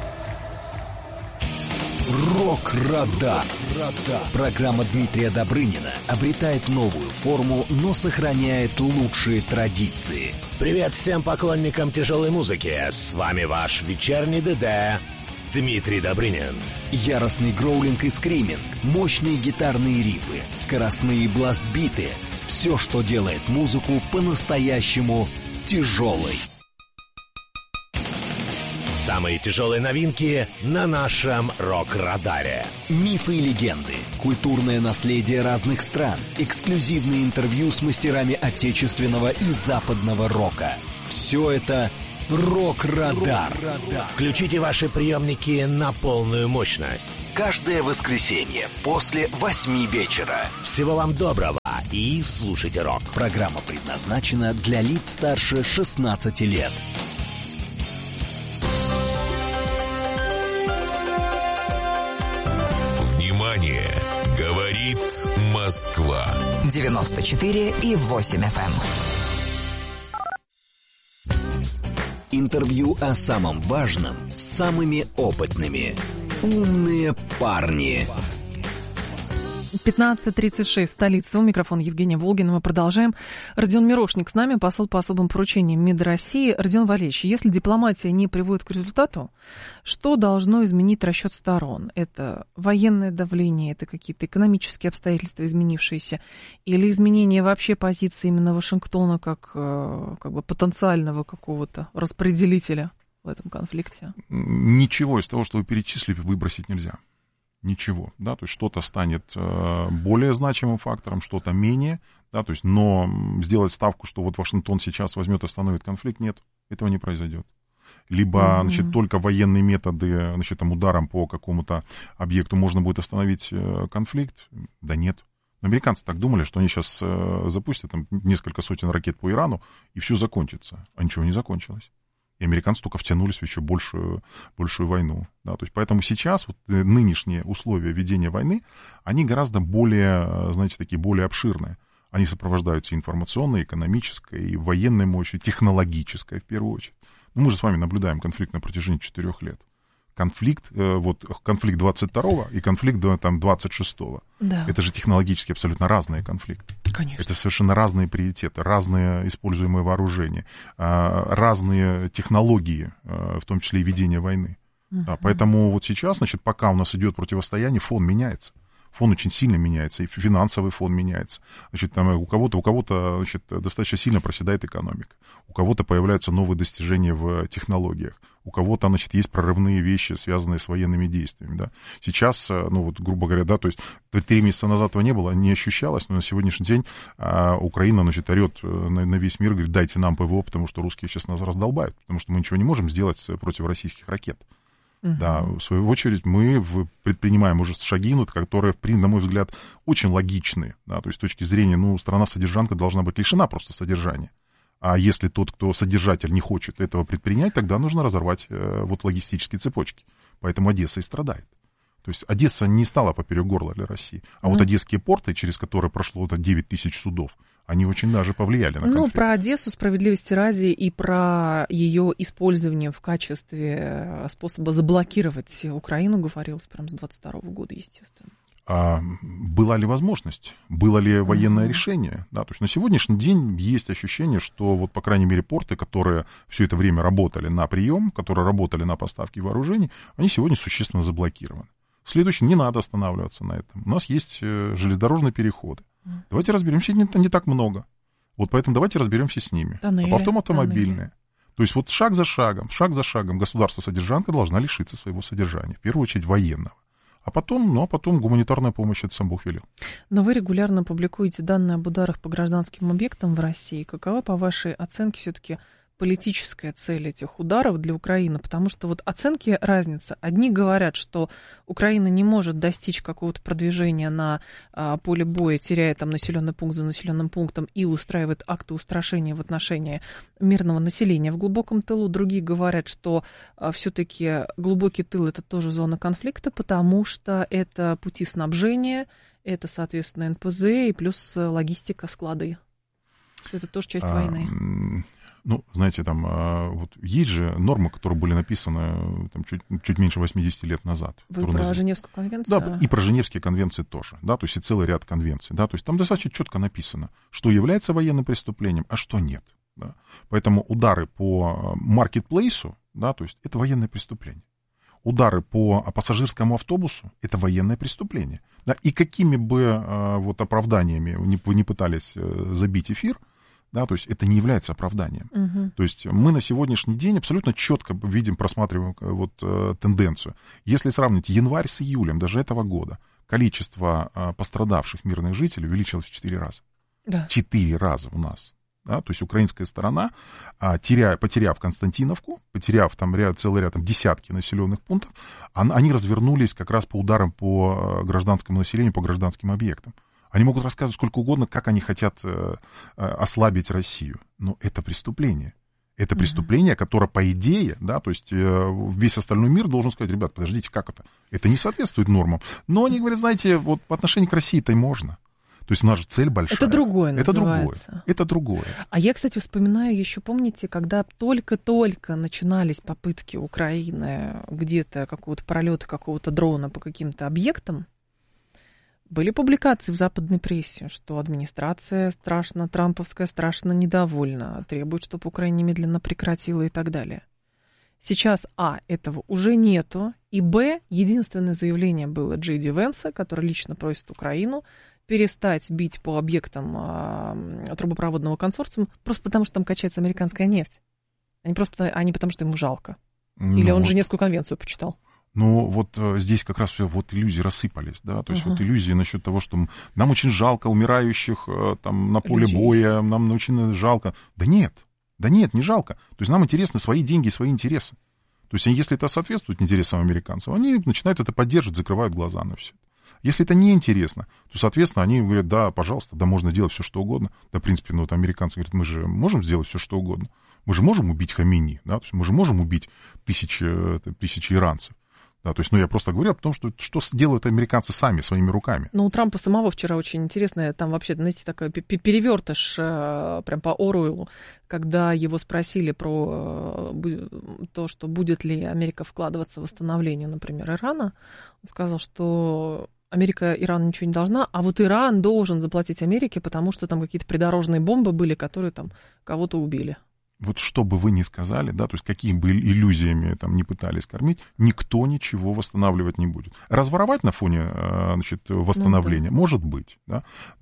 Рок-радар. Программа Дмитрия Добрынина обретает новую форму, но сохраняет лучшие традиции. Привет всем поклонникам тяжелой музыки. С вами ваш вечерний ДД Дмитрий Добрынин. Яростный гроулинг и скриминг, мощные гитарные рифы, скоростные бластбиты. Все, что делает музыку по-настоящему тяжелой. Самые тяжелые новинки на нашем рок-радаре. Мифы и легенды, культурное наследие разных стран, эксклюзивные интервью с мастерами отечественного и западного рока. Все это «Рок-радар». Включите ваши приемники на полную мощность. Каждое воскресенье после восьми вечера. Всего вам доброго и слушайте рок. Программа предназначена для лиц старше шестнадцати лет. Внимание! Говорит Москва. девяносто четыре и восемь эф эм. Интервью о самом важном с самыми опытными. Умные парни. пятнадцать тридцать шесть, столица. У микрофона Евгения Волгина. Мы продолжаем. Родион Мирошник с нами, посол по особым поручениям МИД России. Родион Валерьевич, если дипломатия не приводит к результату, что должно изменить расчет сторон? Это военное давление, это какие-то экономические обстоятельства изменившиеся, или изменение вообще позиции именно Вашингтона как, как бы потенциального какого-то распределителя в этом конфликте? Ничего из того, что вы перечислили, выбросить нельзя. Ничего, да, то есть что-то станет э, более значимым фактором, что-то менее, да, то есть, но сделать ставку, что вот Вашингтон сейчас возьмет и остановит конфликт, нет, этого не произойдет. Либо, mm-hmm. значит, только военные методы, значит, там, ударом по какому-то объекту можно будет остановить э, конфликт, да нет. Американцы так думали, что они сейчас э, запустят там несколько сотен ракет по Ирану, и все закончится, а ничего не закончилось. И американцы только втянулись в еще большую, большую войну. Да, то есть поэтому сейчас вот нынешние условия ведения войны, они гораздо более, знаете, такие более обширные. Они сопровождаются информационной, экономической, военной мощью, технологической в первую очередь. Ну, мы же с вами наблюдаем конфликт на протяжении четырех лет. Конфликт, вот, конфликт двадцать второго и конфликт там, двадцать шестого. Да. Это же технологически абсолютно разные конфликты. Конечно. Это совершенно разные приоритеты, разные используемые вооружения, разные технологии, в том числе и ведения войны. Uh-huh. Да, поэтому вот сейчас, значит, пока у нас идет противостояние, фон меняется. Фон очень сильно меняется, и финансовый фон меняется. Значит, там у кого-то, у кого-то, значит, достаточно сильно проседает экономика. У кого-то появляются новые достижения в технологиях. У кого-то, значит, есть прорывные вещи, связанные с военными действиями, да. Сейчас, ну вот, грубо говоря, да, то есть три месяца назад этого не было, не ощущалось, но на сегодняшний день а, Украина, значит, орет на, на весь мир, говорит, дайте нам ПВО, потому что русские сейчас нас раздолбают, потому что мы ничего не можем сделать против российских ракет. Uh-huh. Да, в свою очередь мы предпринимаем уже шаги, которые, на мой взгляд, очень логичны, да, то есть с точки зрения, ну, страна-содержанка должна быть лишена просто содержания. А если тот, кто содержатель, не хочет этого предпринять, тогда нужно разорвать э, вот логистические цепочки. Поэтому Одесса и страдает. То есть Одесса не стала поперек горла для России. А mm. вот одесские порты, через которые прошло девять тысяч судов, они очень даже повлияли на конфликт. Ну, про Одессу, справедливости ради, и про ее использование в качестве способа заблокировать Украину говорилось прямо с двадцать второго года, естественно. А была ли возможность, было ли военное uh-huh. решение? Да, то есть на сегодняшний день есть ощущение, что вот, по крайней мере, порты, которые все это время работали на прием, которые работали на поставки вооружений, они сегодня существенно заблокированы. Следующее, не надо останавливаться на этом. У нас есть железнодорожные переходы. Uh-huh. Давайте разберемся, не, не так много. Вот поэтому давайте разберемся с ними. Тоннели, а потом автомобильные. Тоннели. То есть вот шаг за шагом, шаг за шагом государство-содержанка должна лишиться своего содержания, в первую очередь военного. А потом, ну, а потом гуманитарная помощь, это сам Бог велел. Но вы регулярно публикуете данные об ударах по гражданским объектам в России. Какова, по вашей оценке, все-таки политическая цель этих ударов для Украины? Потому что вот оценки разница. Одни говорят, что Украина не может достичь какого-то продвижения на а, поле боя, теряя там населенный пункт за населенным пунктом, и устраивает акты устрашения в отношении мирного населения в глубоком тылу. Другие говорят, что а, все-таки глубокий тыл — это тоже зона конфликта, потому что это пути снабжения, это, соответственно, эн пэ зэ и плюс логистика, склады. Это тоже часть а... войны. Ну, знаете, там вот есть же нормы, которые были написаны там, чуть, чуть меньше восемьдесят лет назад. Вы про называют... Женевскую конвенцию? Да, и про Женевские конвенции тоже, да, то есть и целый ряд конвенций, да, то есть там достаточно четко написано, что является военным преступлением, а что нет, да. Поэтому удары по маркетплейсу, да, то есть это военное преступление. Удары по пассажирскому автобусу — это военное преступление. Да, и какими бы вот оправданиями вы не пытались забить эфир, Да, то есть это не является оправданием. Uh-huh. То есть мы на сегодняшний день абсолютно четко видим, просматриваем вот, э, тенденцию. Если сравнить январь с июлем даже этого года, количество э, пострадавших мирных жителей увеличилось в четыре раза. Да. Четыре раза у нас. Да, то есть украинская сторона, а, теряя, потеряв Константиновку, потеряв там ряд, целый ряд, там, десятки населенных пунктов, он, они развернулись как раз по ударам по гражданскому населению, по гражданским объектам. Они могут рассказывать сколько угодно, как они хотят э, э, ослабить Россию. Но это преступление. Это uh-huh. преступление, которое, по идее, да, то есть э, весь остальной мир должен сказать: ребят, подождите, как это? Это не соответствует нормам. Но они говорят: знаете, вот по отношению к России-то и можно. То есть у нас же цель большая. Это другое это называется. Другое. Это другое. А я, кстати, вспоминаю еще, помните, когда только-только начинались попытки Украины где-то какого-то пролета какого-то дрона по каким-то объектам, были публикации в западной прессе, что администрация страшно, трамповская, страшно недовольна, требует, чтобы Украина немедленно прекратила и так далее. Сейчас, а, этого уже нету, и, б, единственное заявление было Джей Ди Венса, который лично просит Украину перестать бить по объектам а, трубопроводного консорциума, просто потому что там качается американская нефть, а не, просто, а не потому что ему жалко. Ну, или он вот... Женевскую конвенцию почитал. Ну, вот здесь как раз все, вот иллюзии рассыпались, да, то есть uh-huh. вот иллюзии насчет того, что нам очень жалко умирающих там на поле людей. Боя, нам очень жалко. Да нет, да нет, не жалко. То есть нам интересны свои деньги и свои интересы. То есть если это соответствует интересам американцев, они начинают это поддерживать, закрывают глаза на все. Если это неинтересно, то, соответственно, они говорят: да, пожалуйста, да, можно делать все, что угодно. Да, в принципе, ну, вот американцы говорят: мы же можем сделать все, что угодно. Мы же можем убить Хамини, да, то есть мы же можем убить тысячи, тысячи иранцев. Да, то есть, ну, я просто говорю о том, что, что делают американцы сами, своими руками. Ну, у Трампа самого вчера очень интересно, там вообще, знаете, такой перевертыш прям по Оруэллу, когда его спросили про то, что будет ли Америка вкладываться в восстановление, например, Ирана, он сказал, что Америка Ирану ничего не должна, а вот Иран должен заплатить Америке, потому что там какие-то придорожные бомбы были, которые там кого-то убили. Вот что бы вы ни сказали, да, то есть какими бы иллюзиями там не пытались кормить, никто ничего восстанавливать не будет. Разворовать на фоне, значит, восстановления, ну, да. может быть, да,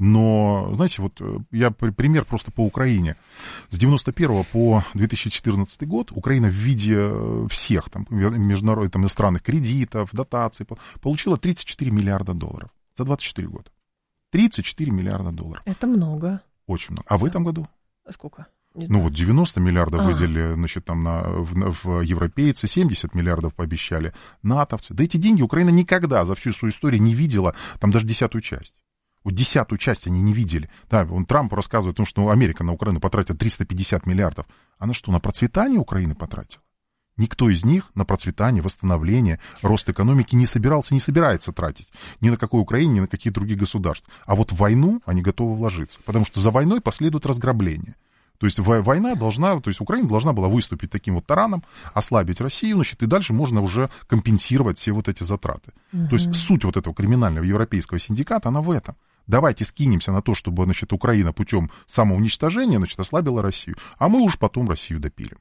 но, знаете, вот я пример просто по Украине. С девяносто первого по две тысячи четырнадцатый год Украина в виде всех там международных, там, иностранных кредитов, дотаций получила тридцать четыре миллиарда долларов за двадцать четыре года. тридцать четыре миллиарда долларов. Это много. Очень много. А да. в этом году? Сколько? Ну вот девяносто миллиардов а. выделили, значит, там на, в, в европейцы, семьдесят миллиардов пообещали натовцы. Да эти деньги Украина никогда за всю свою историю не видела, там даже десятую часть. Вот десятую часть они не видели. Да, он Трамп рассказывает о том, что Америка на Украину потратит триста пятьдесят миллиардов. Она что, на процветание Украины потратила? Никто из них на процветание, восстановление, рост экономики не собирался, не собирается тратить. Ни на какой Украине, ни на какие другие государства. А вот в войну они готовы вложиться. Потому что за войной последует разграбление. То есть война должна, то есть Украина должна была выступить таким вот тараном, ослабить Россию, значит, и дальше можно уже компенсировать все вот эти затраты. Угу. То есть суть вот этого криминального европейского синдиката, она в этом. Давайте скинемся на то, чтобы, значит, Украина путем самоуничтожения, значит, ослабила Россию, а мы уж потом Россию допилим.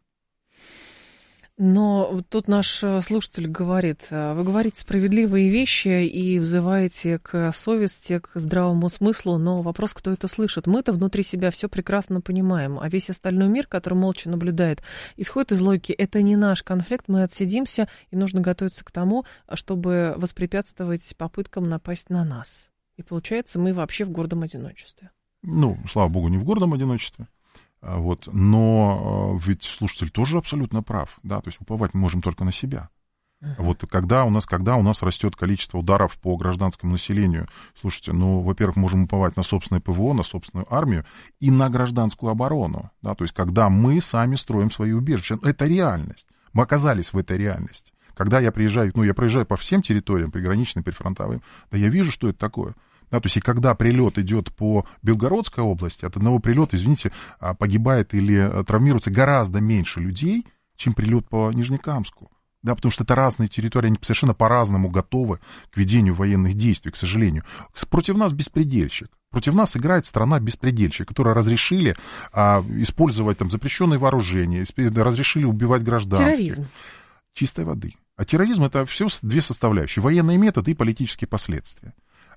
Но тут наш слушатель говорит: вы говорите справедливые вещи и взываете к совести, к здравому смыслу, но вопрос, кто это слышит. Мы-то внутри себя все прекрасно понимаем, а весь остальной мир, который молча наблюдает, исходит из логики: это не наш конфликт, мы отсидимся, и нужно готовиться к тому, чтобы воспрепятствовать попыткам напасть на нас. И получается, мы вообще в гордом одиночестве. Ну, слава богу, не в гордом одиночестве. Вот. Но ведь слушатель тоже абсолютно прав, да, то есть уповать мы можем только на себя. Uh-huh. Вот когда у нас, когда у нас растет количество ударов по гражданскому населению, слушайте, ну, во-первых, можем уповать на собственное ПВО, на собственную армию и на гражданскую оборону, да, то есть когда мы сами строим свои убежища, это реальность, мы оказались в этой реальности. Когда я приезжаю, ну, я проезжаю по всем территориям, приграничным, прифронтовым, да я вижу, что это такое. Да, то есть и когда прилет идет по Белгородской области, от одного прилета, извините, погибает или травмируется гораздо меньше людей, чем прилет по Нижнекамску. Да, потому что это разные территории, они совершенно по-разному готовы к ведению военных действий, к сожалению. Против нас беспредельщик. Против нас играет страна-беспредельщик, которая разрешили а, использовать там запрещенные вооружения, разрешили убивать гражданских. Терроризм. Чистой воды. А терроризм — это все две составляющие. Военные методы и политические последствия.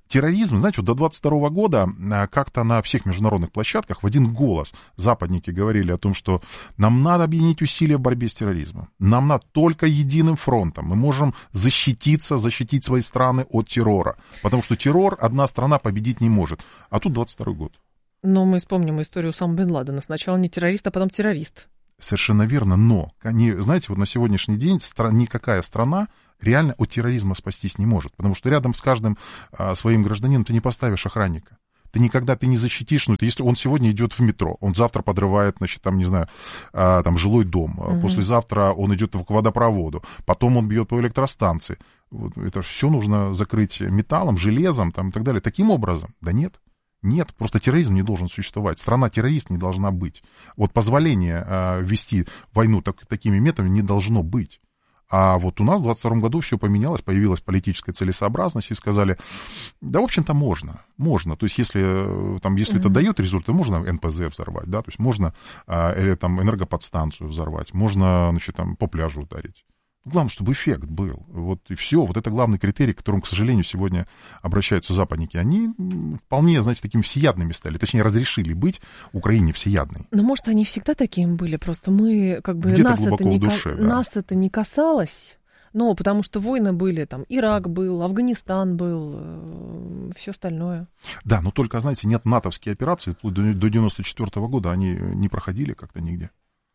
терроризм, знаете, вот до двадцать второго года как-то на всех международных площадках в один голос западники говорили о том, что нам надо объединить усилия в борьбе с терроризмом. Нам надо только единым фронтом. Мы можем защититься, защитить свои страны от террора. Потому что террор одна страна победить не может. А тут двадцать второй год. Но мы вспомним историю Усама бен Ладена. Сначала не террорист, а потом террорист. Совершенно верно, но, знаете, вот на сегодняшний день никакая страна реально от терроризма спастись не может, потому что рядом с каждым а, своим гражданином ты не поставишь охранника. Ты никогда ты не защитишь, ну, это если он сегодня идет в метро, он завтра подрывает, значит, там, не знаю, а, там, жилой дом, угу. Послезавтра он идет к водопроводу, потом он бьет по электростанции. Вот, это все нужно закрыть металлом, железом там, и так далее. Таким образом, да нет. Нет, просто терроризм не должен существовать. Страна-террорист не должна быть. Вот позволение э, вести войну так, такими методами не должно быть. А вот у нас в двадцать втором году все поменялось, появилась политическая целесообразность, и сказали, да, в общем-то, можно. Можно. То есть, если, там, если mm-hmm. это дает результат, можно эн пэ зэ взорвать, да, то есть можно э, или, там, энергоподстанцию взорвать, можно, значит, там, по пляжу ударить. Главное, чтобы эффект был. Вот и все. Вот это главный критерий, к которому, к сожалению, сегодня обращаются западники. Они вполне, знаете, такими всеядными стали. Точнее, разрешили быть Украине всеядной. Но, может, они всегда такими были. Просто мы, как бы, нас это, не, душе, да. нас это не касалось. Но потому что войны были, там, Ирак был, Афганистан был, э, все остальное. Да, но только, знаете, нет натовские операции. Вплоть до, до девяносто четвёртого года они не проходили как-то нигде.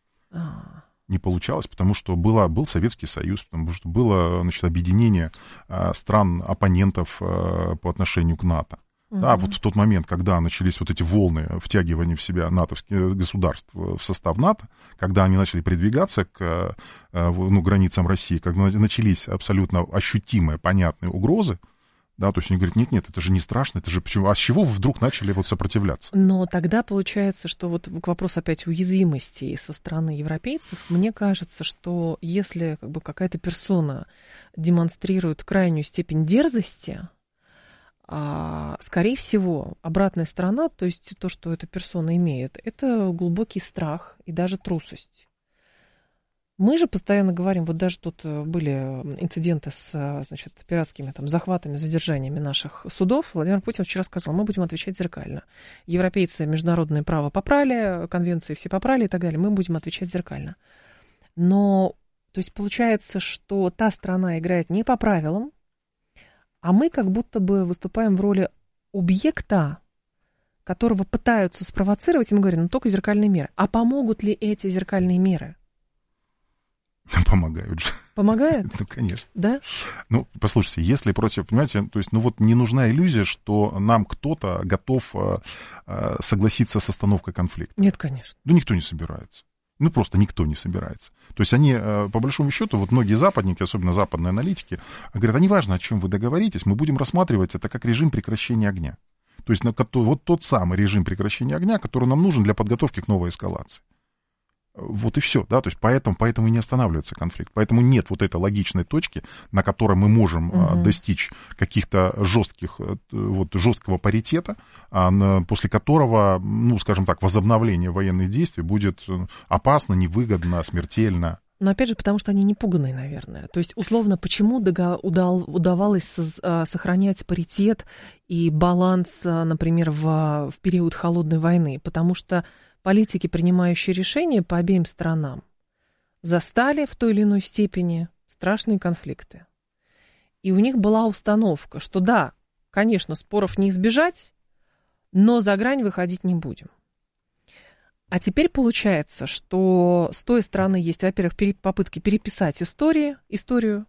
А. Не получалось, потому что было, был Советский Союз, потому что было, значит, объединение а, стран-оппонентов а, по отношению к НАТО. Uh-huh. Да, вот в тот момент, когда начались вот эти волны втягивания в себя натовских государств в состав НАТО, когда они начали продвигаться к а, ну, границам России, когда начались абсолютно ощутимые, понятные угрозы, да, то есть они говорят, нет-нет, это же не страшно, это же почему, а с чего вы вдруг начали вот сопротивляться? Но тогда получается, что вот к вопросу опять уязвимости со стороны европейцев, мне кажется, что если как бы какая-то персона демонстрирует крайнюю степень дерзости, а, скорее всего, обратная сторона, то есть то, что эта персона имеет, это глубокий страх и даже трусость. Мы же постоянно говорим, вот даже тут были инциденты с, значит, пиратскими там, захватами, задержаниями наших судов. Владимир Путин вчера сказал, мы будем отвечать зеркально. Европейцы международное право попрали, конвенции все попрали и так далее. Мы будем отвечать зеркально. Но, то есть, получается, что та страна играет не по правилам, а мы как будто бы выступаем в роли объекта, которого пытаются спровоцировать, и мы говорим, ну, только зеркальные меры. А помогут ли эти зеркальные меры? Помогают же. Помогают? Ну, конечно. Да? Ну, послушайте, если против, понимаете, то есть, ну вот не нужна иллюзия, что нам кто-то готов э, э, согласиться с остановкой конфликта. Нет, конечно. Ну, никто не собирается. Ну, просто никто не собирается. То есть они, э, по большому счету, вот многие западники, особенно западные аналитики, говорят, а неважно, о чем вы договоритесь, мы будем рассматривать это как режим прекращения огня. То есть вот тот самый режим прекращения огня, который нам нужен для подготовки к новой эскалации. Вот и все, да, то есть поэтому, поэтому и не останавливается конфликт. Поэтому нет вот этой логичной точки, на которой мы можем угу. достичь каких-то жестких, вот, жесткого паритета, после которого, ну, скажем так, возобновление военных действий будет опасно, невыгодно, смертельно. Но опять же, потому что они не пуганные, наверное. То есть, условно, почему удал, удавалось сохранять паритет и баланс, например, в, в период холодной войны? Потому что политики, принимающие решения по обеим сторонам, застали в той или иной степени страшные конфликты. И у них была установка, что да, конечно, споров не избежать, но за грань выходить не будем. А теперь получается, что с той стороны есть, во-первых, попытки переписать истории, историю,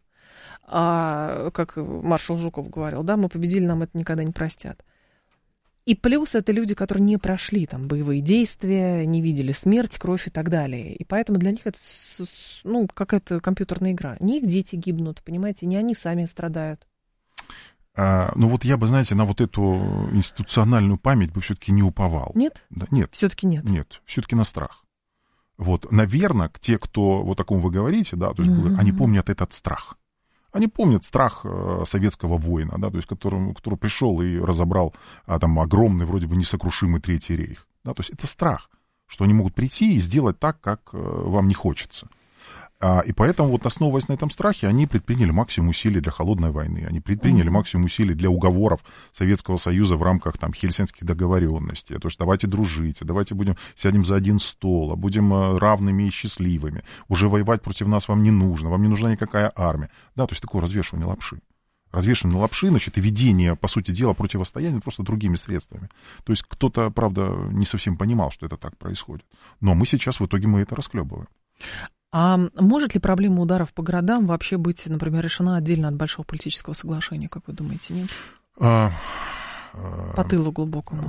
а, как маршал Жуков говорил, да, мы победили, нам это никогда не простят. И плюс это люди, которые не прошли там боевые действия, не видели смерть, кровь и так далее. И поэтому для них это, ну, какая-то компьютерная игра. Не их дети гибнут, понимаете, не они сами страдают. А, ну вот я бы, знаете, на вот эту институциональную память бы все-таки не уповал. Нет? Да, нет. Все-таки нет? Нет, все-таки на страх. Вот, наверное, те, кто, вот о ком вы говорите, да, то есть mm-hmm. они помнят этот страх. Они помнят страх э, советского воина, да, то есть который, который пришел и разобрал а, там огромный, вроде бы несокрушимый Третий рейх. Да, то есть это страх, что они могут прийти и сделать так, как э, вам не хочется. И поэтому, вот основываясь на этом страхе, они предприняли максимум усилий для холодной войны, они предприняли mm-hmm. максимум усилий для уговоров Советского Союза в рамках там, Хельсинских договоренностей. То есть давайте дружить, давайте будем сядем за один стол, будем равными и счастливыми. Уже воевать против нас вам не нужно, вам не нужна никакая армия. Да, то есть такое развешивание лапши. Развешивание лапши, значит, и ведение, по сути дела, противостояния просто другими средствами. То есть кто-то, правда, не совсем понимал, что это так происходит. Но мы сейчас в итоге мы это расхлебываем. А может ли проблема ударов по городам вообще быть, например, решена отдельно от большого политического соглашения, как вы думаете, нет? А, по тылу глубокому.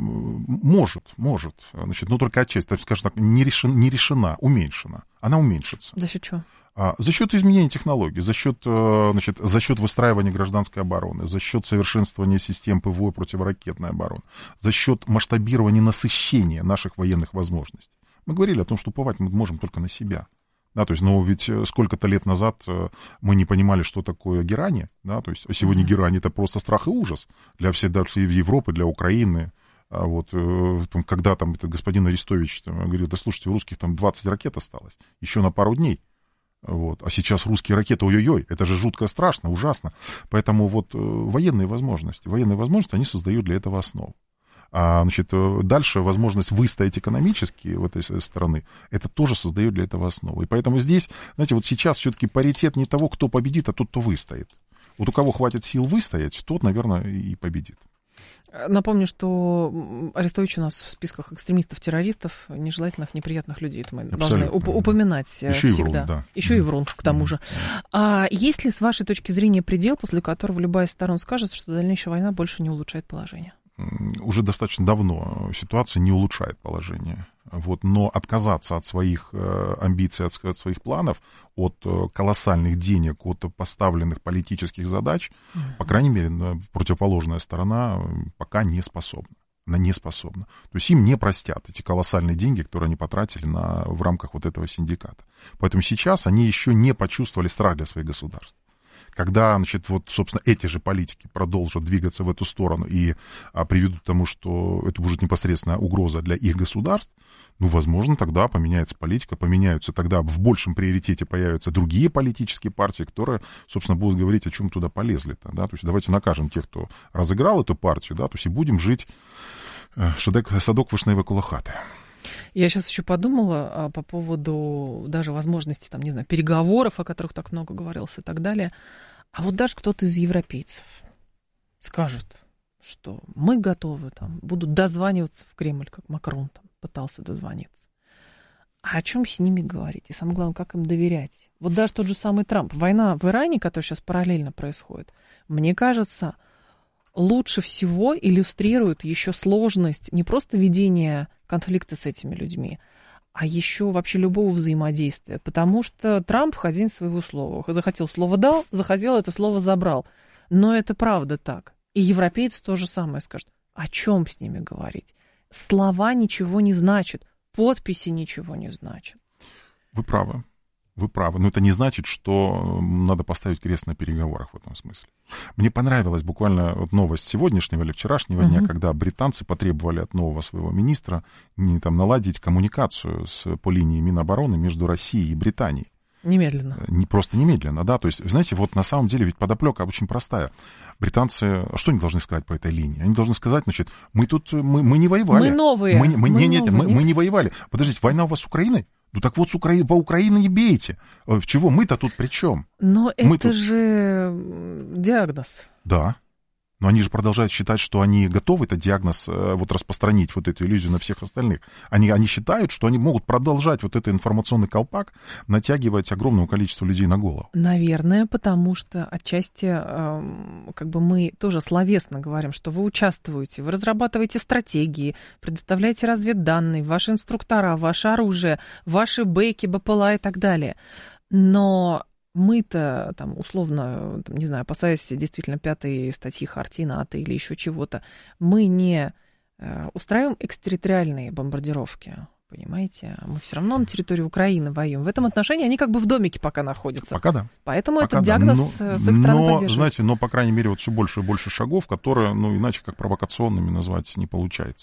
Может, может. Значит, но только отчасти, так скажем так, не решена, не решена, уменьшена. Она уменьшится. За счет чего? А, за счет изменения технологий, за счет, значит, за счет выстраивания гражданской обороны, за счет совершенствования систем ПВО противоракетной обороны, за счет масштабирования насыщения наших военных возможностей. Мы говорили о том, что уповать мы можем только на себя. Да, то есть, ну, ведь сколько-то лет назад мы не понимали, что такое герани, да, то есть, а сегодня mm-hmm. герани — это просто страх и ужас для всей, для всей Европы, для Украины. А вот, там, когда там этот господин Арестович там, говорит, да слушайте, у русских там двадцать ракет осталось, еще на пару дней. Вот, а сейчас русские ракеты, ой-ой-ой, это же жутко страшно, ужасно. Поэтому вот военные возможности, военные возможности, они создают для этого основу. А, значит, дальше возможность выстоять экономически в этой стороны, это тоже создает для этого основу. И поэтому здесь, знаете, вот сейчас все-таки паритет не того, кто победит, а тот, кто выстоит. Вот у кого хватит сил выстоять, тот, наверное, и победит. Напомню, что Арестович у нас в списках экстремистов-террористов, нежелательных, неприятных людей. Это мы Абсолютно. должны уп- упоминать Еще всегда. И врун, да. Еще mm-hmm. и врун, к тому mm-hmm. же. А есть ли, с вашей точки зрения, предел, после которого любая из сторон скажет, что дальнейшая война больше не улучшает положение? Уже достаточно давно ситуация не улучшает положение. Вот, но отказаться от своих э, амбиций, от, от своих планов, от э, колоссальных денег, от поставленных политических задач, mm-hmm. по крайней мере, противоположная сторона пока не способна. Она не способна. То есть им не простят эти колоссальные деньги, которые они потратили на, в рамках вот этого синдиката. Поэтому сейчас они еще не почувствовали страх для своих государств. Когда, значит, вот, собственно, эти же политики продолжат двигаться в эту сторону и а, приведут к тому, что это будет непосредственная угроза для их государств, ну, возможно, тогда поменяется политика, поменяются, тогда в большем приоритете появятся другие политические партии, которые, собственно, будут говорить, о чем туда полезли-то, да, то есть давайте накажем тех, кто разыграл эту партию, да, то есть и будем жить э, садок вишневой кулахаты. Я сейчас еще подумала а, по поводу даже возможности, там, не знаю, переговоров, о которых так много говорилось и так далее. А вот даже кто-то из европейцев скажет, что мы готовы, там, будут дозваниваться в Кремль, как Макрон там пытался дозвониться. А о чем с ними говорить? И самое главное, как им доверять? Вот даже тот же самый Трамп. Война в Иране, которая сейчас параллельно происходит, мне кажется, лучше всего иллюстрирует еще сложность не просто ведения конфликта с этими людьми, а еще вообще любого взаимодействия. Потому что Трамп хозяин своего слова. Захотел слово дал, захотел это слово забрал. Но это правда так. И европейцы то же самое скажут. О чем с ними говорить? Слова ничего не значат, подписи ничего не значат. Вы правы. Вы правы. Но это не значит, что надо поставить крест на переговорах в этом смысле. Мне понравилась буквально вот новость сегодняшнего или вчерашнего uh-huh. дня, когда британцы потребовали от нового своего министра не, там, наладить коммуникацию с, по линии Минобороны между Россией и Британией. Немедленно. Не просто немедленно, да. То есть, знаете, вот на самом деле ведь подоплека очень простая. Британцы, что они должны сказать по этой линии? Они должны сказать, значит, мы тут, мы, мы не воевали. Мы новые. Мы, мы, мы, не, нет, новые, мы, мы не воевали. Подождите, война у вас с Украиной? Ну так вот, с Укра... по Украине не бейте. Чего? Мы-то тут при чем? Но мы это тут... же диагноз. Да. Но они же продолжают считать, что они готовы этот диагноз вот распространить, вот эту иллюзию на всех остальных. Они, они считают, что они могут продолжать вот этот информационный колпак натягивать огромному количеству людей на голову. Наверное, потому что отчасти э, как бы мы тоже словесно говорим, что вы участвуете, вы разрабатываете стратегии, предоставляете разведданные, ваши инструктора, ваше оружие, ваши бэки, БПЛА и так далее. Но мы-то, там, условно, там, не знаю, опасаясь действительно пятой статьи Хартии НАТО или еще чего-то, мы не э, устраиваем экстерриториальные бомбардировки, понимаете? Мы все равно на территории Украины воюем. В этом отношении они как бы в домике пока находятся. Пока да. Поэтому пока этот да. диагноз но, с их стороны но, поддерживается. Знаете, но, по крайней мере, вот все больше и больше шагов, которые, ну, иначе как провокационными назвать не получается.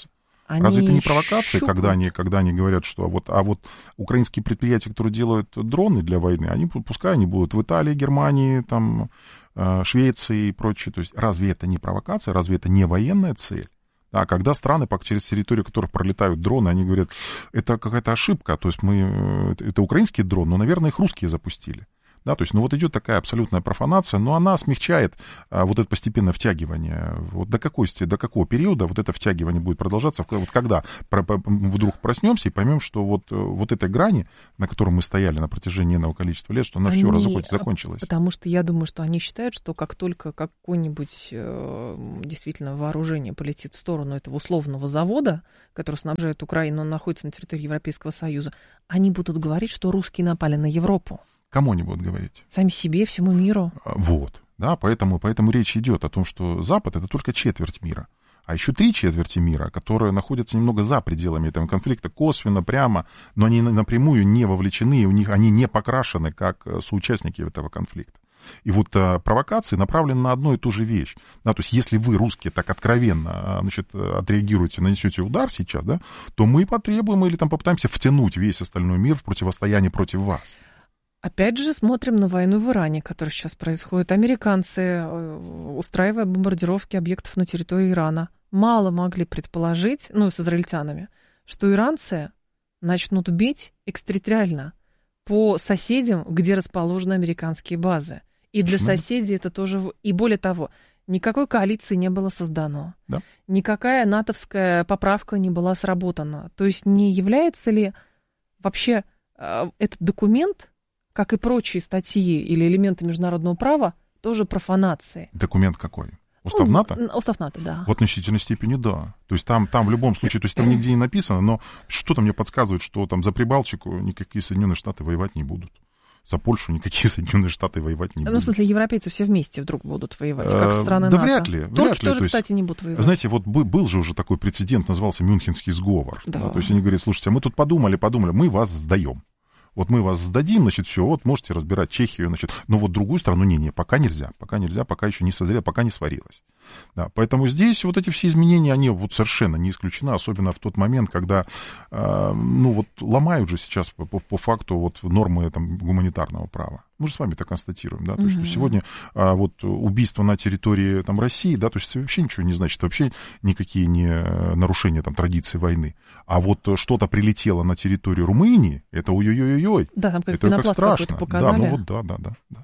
Они Разве это не провокация, щупают. когда они, когда они говорят, что а вот, а вот украинские предприятия, которые делают дроны для войны, они, пускай они будут в Италии, Германии, там, Швеции и прочее. То есть разве это не провокация, разве это не военная цель? А когда страны, через территорию которых пролетают дроны, они говорят, это какая-то ошибка, то есть мы, это украинский дрон, но, наверное, их русские запустили. Да, то есть, ну вот идет такая абсолютная профанация, но она смягчает а, вот это постепенное втягивание. Вот до, какой, до какого периода вот это втягивание будет продолжаться? Вот когда про, вдруг проснемся и поймем, что вот, вот этой грани, на которой мы стояли на протяжении иного количества лет, что она они, все разоходит, закончилась. Потому что я думаю, что они считают, что как только какое-нибудь э, действительно вооружение полетит в сторону этого условного завода, который снабжает Украину, он находится на территории Европейского Союза, они будут говорить, что русские напали на Европу. Кому они будут говорить? Сами себе, всему миру. Вот, да, поэтому, поэтому речь идет о том, что Запад — это только четверть мира. А еще три четверти мира, которые находятся немного за пределами этого конфликта, косвенно, прямо, но они напрямую не вовлечены, у них, они не покрашены как соучастники этого конфликта. И вот а, провокации направлены на одну и ту же вещь. Да, то есть если вы, русские, так откровенно значит, отреагируете, нанесете удар сейчас, да, то мы потребуем или там попытаемся втянуть весь остальной мир в противостояние против вас. Опять же, смотрим на войну в Иране, которая сейчас происходит. Американцы, устраивая бомбардировки объектов на территории Ирана, мало могли предположить, ну, с израильтянами, что иранцы начнут бить экстерриториально по соседям, где расположены американские базы. И для Почему? соседей это тоже... И более того, никакой коалиции не было создано. Да. Никакая натовская поправка не была сработана. То есть не является ли вообще э, этот документ, как и прочие статьи или элементы международного права, тоже профанацией? Документ какой? Устав НАТО? Ну, устав НАТО, да. В относительной степени, да. То есть там, там в любом случае, то есть там нигде не написано, но что-то мне подсказывает, что там за Прибалтику никакие Соединенные Штаты воевать не будут. За Польшу никакие Соединенные Штаты воевать не ну, будут. Ну, в смысле, европейцы все вместе вдруг будут воевать, как страны да НАТО. вряд ли. Турки вряд ли. тоже, То есть, кстати, не будут воевать. Знаете, вот был же уже такой прецедент, назывался Мюнхенский сговор. Да. Да, то есть они говорят, слушайте, а мы тут подумали, подумали, мы вас сдаем. Вот мы вас сдадим, значит, все, вот можете разбирать Чехию, значит, но вот другую страну, не-не, пока нельзя, пока нельзя, пока еще не созрело, пока не сварилось. Да, поэтому здесь вот эти все изменения, они вот совершенно не исключены, особенно в тот момент, когда, э, ну вот, ломают же сейчас по, по, по факту вот нормы там гуманитарного права. Мы же с вами это констатируем, да, то есть, Угу. что сегодня а, вот убийство на территории там России, да, то есть вообще ничего не значит, вообще никакие не нарушения там традиций войны. А вот что-то прилетело на территорию Румынии, это ой-ой-ой-ой. Да, там как это как пенопласт страшно. какой-то показали. Да, ну вот да, да, да. да.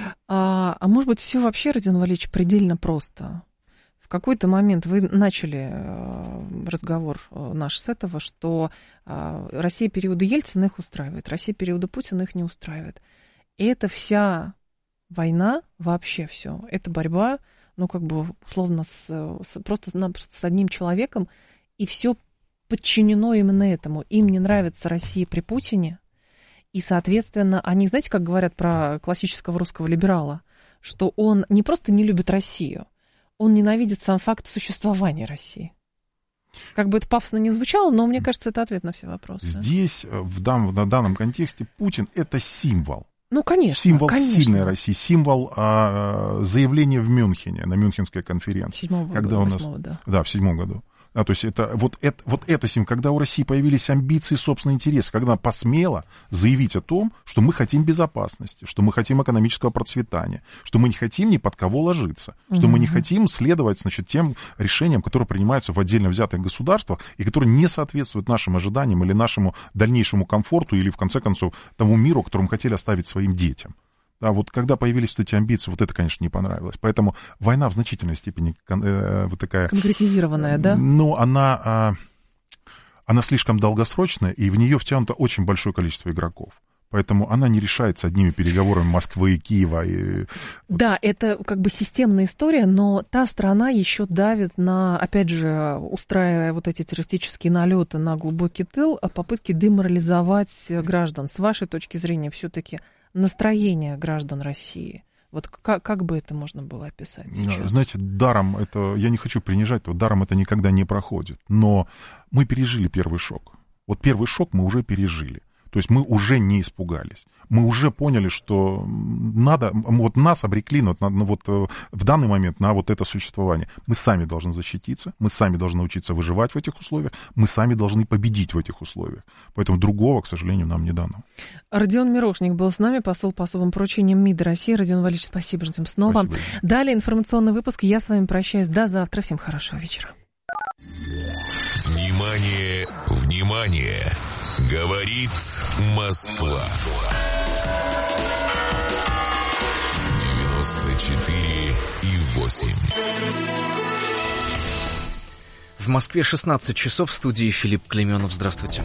А, а может быть, все вообще, Родион Валерьевич, предельно просто. В какой-то момент вы начали э, разговор э, наш с этого, что э, Россия периода Ельцина их устраивает, Россия периода Путина их не устраивает. И это вся война, вообще все, это борьба, ну, как бы, условно, с, с, просто с одним человеком, и все подчинено именно этому. Им не нравится Россия при Путине, и, соответственно, они, знаете, как говорят про классического русского либерала, что он не просто не любит Россию, он ненавидит сам факт существования России. Как бы это пафосно не звучало, но мне кажется, это ответ на все вопросы. Здесь, в, дан, в данном контексте, Путин — это символ. Ну, конечно. Символ конечно. сильной России, символ а, заявления в Мюнхене, на Мюнхенской конференции. Седьмого когда года, у нас, восьмого, да. Да, в седьмом году. А, то есть это, вот, это, вот это сим, когда у России появились амбиции, собственные интересы, когда она посмела заявить о том, что мы хотим безопасности, что мы хотим экономического процветания, что мы не хотим ни под кого ложиться, что mm-hmm. мы не хотим следовать, значит, тем решениям, которые принимаются в отдельно взятых государствах и которые не соответствуют нашим ожиданиям или нашему дальнейшему комфорту или, в конце концов, тому миру, который мы хотели оставить своим детям. Да, вот когда появились вот эти амбиции, вот это, конечно, не понравилось. Поэтому война в значительной степени э, вот такая... Конкретизированная, да? Ну, она, э, она слишком долгосрочная, и в нее втянуто очень большое количество игроков. Поэтому она не решается одними переговорами Москвы и Киева. И... Да, это как бы системная история, но та страна еще давит на, опять же, устраивая вот эти террористические налеты на глубокий тыл, попытки деморализовать граждан. С вашей точки зрения, все-таки настроение граждан России. Вот как, как бы это можно было описать сейчас? Знаете, даром это, я не хочу принижать, то даром это никогда не проходит. Но мы пережили первый шок. Вот первый шок мы уже пережили. То есть мы уже не испугались. Мы уже поняли, что надо, вот нас обрекли вот, на, вот, в данный момент на вот это существование. Мы сами должны защититься, мы сами должны учиться выживать в этих условиях, мы сами должны победить в этих условиях. Поэтому другого, к сожалению, нам не дано. Родион Мирошник был с нами, посол по особым поручениям МИДа России. Родион Валерьевич, спасибо, ждем снова. Спасибо. Далее информационный выпуск. Я с вами прощаюсь. До завтра. Всем хорошего вечера. Внимание, внимание! Говорит Москва. девяносто четыре и восемь. В Москве шестнадцать часов, в студии Филипп Клейменов. Здравствуйте.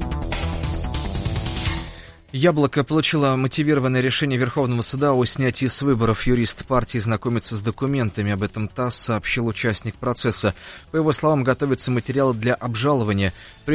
Яблоко получило мотивированное решение Верховного суда о снятии с выборов. Юрист партии знакомится с документами. Об этом ТАСС сообщил участник процесса. По его словам, готовятся материалы для обжалования.